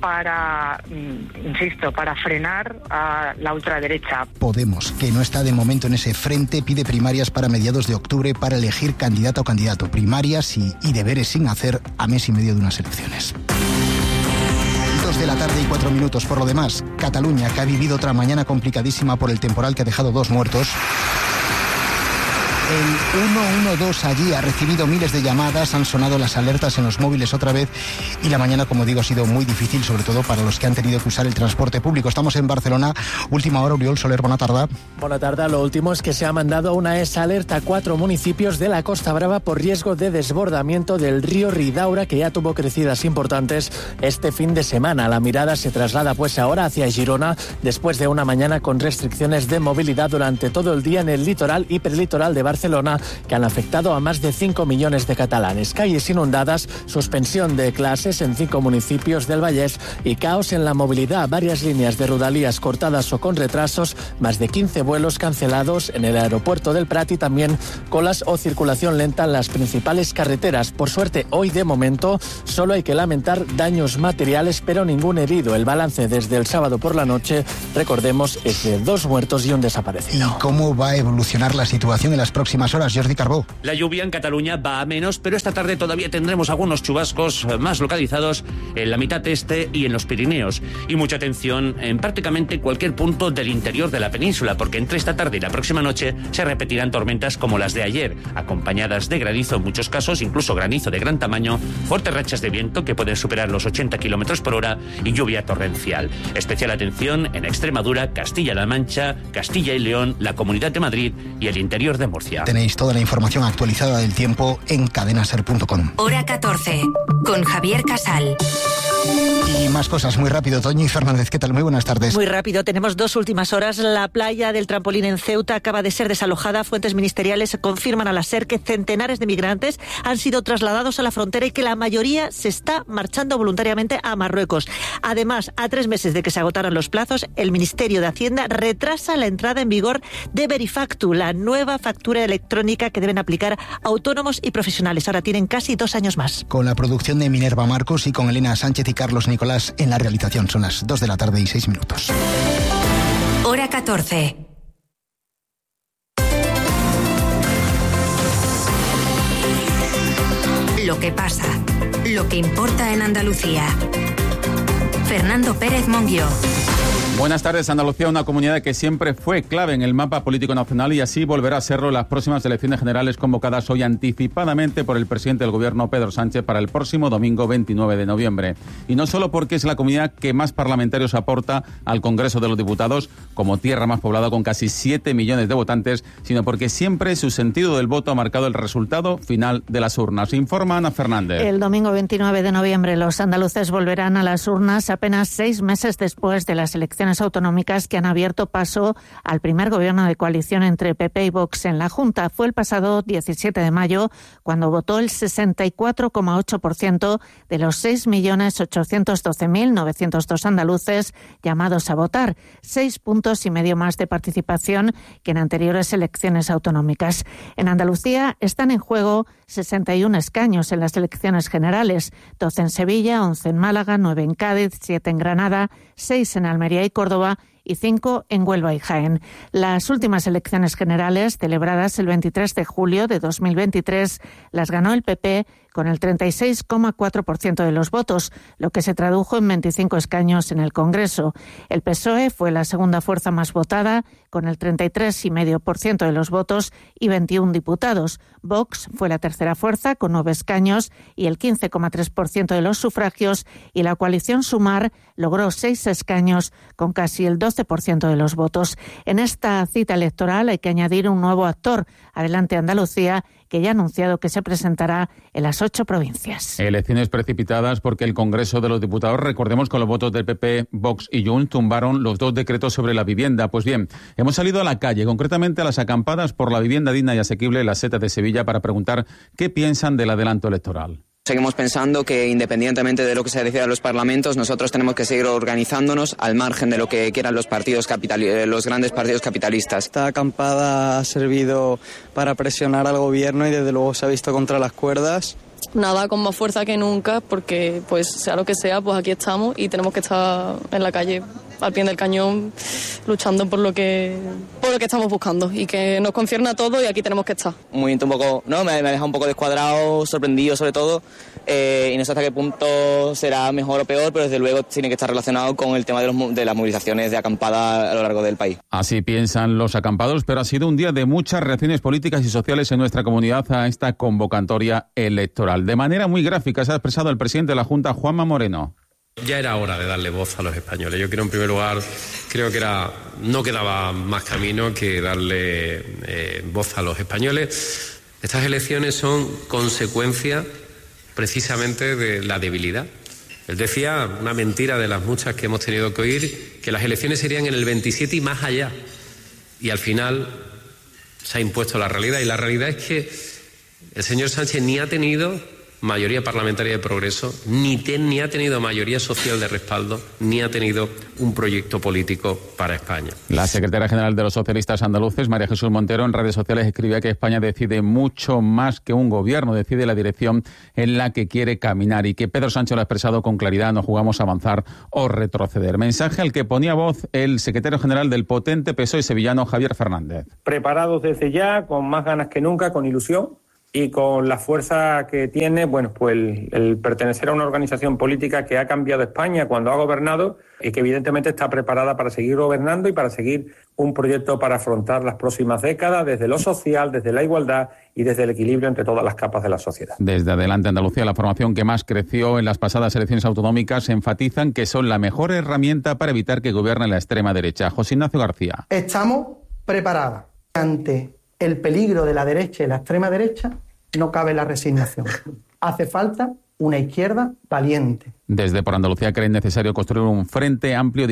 para, insisto, para frenar a la ultraderecha. Podemos, que no está de momento en ese frente, pide primarias para mediados de octubre para elegir candidata o candidato. Primarias y, y deberes sin hacer a mes y medio de unas elecciones. De la tarde y cuatro minutos. Por lo demás, Cataluña, que ha vivido otra mañana complicadísima por el temporal que ha dejado dos muertos. El uno uno dos allí ha recibido miles de llamadas, han sonado las alertas en los móviles otra vez y la mañana, como digo, ha sido muy difícil, sobre todo para los que han tenido que usar el transporte público. Estamos en Barcelona, última hora, Oriol Soler, buena tarde. Buena tarde, lo último es que se ha mandado una esa alerta a cuatro municipios de la Costa Brava por riesgo de desbordamiento del río Ridaura, que ya tuvo crecidas importantes este fin de semana. La mirada se traslada pues ahora hacia Girona, después de una mañana con restricciones de movilidad durante todo el día en el litoral y perlitoral de Barcelona, que han afectado a más de cinco millones de catalanes. Calles inundadas, suspensión de clases en cinco municipios del Vallès y caos en la movilidad. Varias líneas de Rodalies cortadas o con retrasos, más de quince vuelos cancelados en el aeropuerto del Prat y también colas o circulación lenta en las principales carreteras. Por suerte, hoy de momento solo hay que lamentar daños materiales, pero ningún herido. El balance desde el sábado por la noche, recordemos, es de dos muertos y un desaparecido. ¿Y cómo va a evolucionar la situación en las próximas horas, Jordi Carbó? La lluvia en Cataluña va a menos, pero esta tarde todavía tendremos algunos chubascos más localizados en la mitad este y en los Pirineos. Y mucha atención en prácticamente cualquier punto del interior de la península, porque entre esta tarde y la próxima noche se repetirán tormentas como las de ayer, acompañadas de granizo en muchos casos, incluso granizo de gran tamaño, fuertes rachas de viento que pueden superar los ochenta kilómetros por hora y lluvia torrencial. Especial atención en Extremadura, Castilla-La Mancha, Castilla y León, la Comunidad de Madrid y el interior de Murcia. Tenéis toda la información actualizada del tiempo en cadenaser punto com. Hora catorce, con Javier Casal. Y más cosas, muy rápido. Toñi Fernández, ¿qué tal? Muy buenas tardes. Muy rápido, tenemos dos últimas horas. La playa del Trampolín en Ceuta acaba de ser desalojada. Fuentes ministeriales confirman a la SER que centenares de migrantes han sido trasladados a la frontera y que la mayoría se está marchando voluntariamente a Marruecos. Además, a tres meses de que se agotaran los plazos, el Ministerio de Hacienda retrasa la entrada en vigor de Verifactu, la nueva factura electrónica que deben aplicar autónomos y profesionales. Ahora tienen casi dos años más. Con la producción de Minerva Marcos y con Elena Sánchez y Carlos Nicolás en la realización. Son las dos de la tarde y seis minutos. Hora catorce. Lo que pasa, lo que importa en Andalucía. Fernando Pérez Monguió. Buenas tardes. Andalucía, una comunidad que siempre fue clave en el mapa político nacional y así volverá a serlo en las próximas elecciones generales convocadas hoy anticipadamente por el presidente del gobierno, Pedro Sánchez, para el próximo domingo veintinueve de noviembre. Y no solo porque es la comunidad que más parlamentarios aporta al Congreso de los Diputados, como tierra más poblada con casi siete millones de votantes, sino porque siempre su sentido del voto ha marcado el resultado final de las urnas. Informa Ana Fernández. El domingo veintinueve de noviembre los andaluces volverán a las urnas apenas seis meses después de las elecciones autonómicas que han abierto paso al primer gobierno de coalición entre P P y Vox en la Junta. Fue el pasado diecisiete de mayo cuando votó el sesenta y cuatro coma ocho por ciento de los seis millones ochocientos doce mil novecientos dos andaluces llamados a votar, seis puntos y medio más de participación que en anteriores elecciones autonómicas. En Andalucía están en juego sesenta y uno escaños en las elecciones generales, doce en Sevilla, once en Málaga, nueve en Cádiz, siete en Granada, seis en Almería y Córdoba y cinco en Huelva y Jaén. Las últimas elecciones generales, celebradas el veintitrés de julio de dos mil veintitrés, las ganó el P P con el treinta y seis coma cuatro por ciento de los votos, lo que se tradujo en veinticinco escaños en el Congreso. El P S O E fue la segunda fuerza más votada, con el treinta y tres coma cinco por ciento de los votos y veintiún diputados. Vox fue la tercera fuerza, con nueve escaños y el quince coma tres por ciento de los sufragios, y la coalición Sumar logró seis escaños, con casi el doce por ciento de los votos. En esta cita electoral hay que añadir un nuevo actor, Adelante Andalucía, que ya ha anunciado que se presentará en las ocho provincias. Elecciones precipitadas porque el Congreso de los Diputados, recordemos, con los votos del P P, Vox y Junts, tumbaron los dos decretos sobre la vivienda. Pues bien, hemos salido a la calle, concretamente a las acampadas por la vivienda digna y asequible en la Seta de Sevilla, para preguntar qué piensan del adelanto electoral. Seguimos pensando que, independientemente de lo que se decida en los parlamentos, nosotros tenemos que seguir organizándonos al margen de lo que quieran los partidos capitali- los grandes partidos capitalistas. Esta acampada ha servido para presionar al gobierno y desde luego se ha visto contra las cuerdas. Nada, con más fuerza que nunca, porque pues sea lo que sea, pues aquí estamos y tenemos que estar en la calle al pie del cañón luchando por lo que por todo lo que estamos buscando y que nos concierne a todos y aquí tenemos que estar. Un movimiento un poco, no, me, me ha dejado un poco descuadrado, sorprendido sobre todo, eh, y no sé hasta qué punto será mejor o peor, pero desde luego tiene que estar relacionado con el tema de, los, de las movilizaciones de acampada a lo largo del país. Así piensan los acampados, pero ha sido un día de muchas reacciones políticas y sociales en nuestra comunidad a esta convocatoria electoral. De manera muy gráfica se ha expresado el presidente de la Junta, Juanma Moreno. Ya era hora de darle voz a los españoles. Yo creo, en primer lugar, creo que era no quedaba más camino que darle eh, voz a los españoles. Estas elecciones son consecuencia precisamente de la debilidad. Él decía, una mentira de las muchas que hemos tenido que oír, que las elecciones serían en el veintisiete y más allá. Y al final se ha impuesto la realidad. Y la realidad es que el señor Sánchez ni ha tenido mayoría parlamentaria de progreso, ni, ten, ni ha tenido mayoría social de respaldo, ni ha tenido un proyecto político para España. La secretaria general de los socialistas andaluces, María Jesús Montero, en redes sociales escribía que España decide mucho más que un gobierno, decide la dirección en la que quiere caminar y que Pedro Sánchez lo ha expresado con claridad, no jugamos a avanzar o retroceder. Mensaje al que ponía voz el secretario general del potente P S O E sevillano, Javier Fernández. Preparados desde ya, con más ganas que nunca, con ilusión y con la fuerza que tiene, bueno, pues el, el pertenecer a una organización política que ha cambiado España cuando ha gobernado y que evidentemente está preparada para seguir gobernando y para seguir un proyecto para afrontar las próximas décadas desde lo social, desde la igualdad y desde el equilibrio entre todas las capas de la sociedad. Desde Adelante Andalucía, la formación que más creció en las pasadas elecciones autonómicas, enfatizan que son la mejor herramienta para evitar que gobierne la extrema derecha. José Ignacio García. Estamos preparados ante el peligro de la derecha y la extrema derecha. No cabe la resignación. Hace falta una izquierda valiente. Desde Por Andalucía creen necesario construir un frente amplio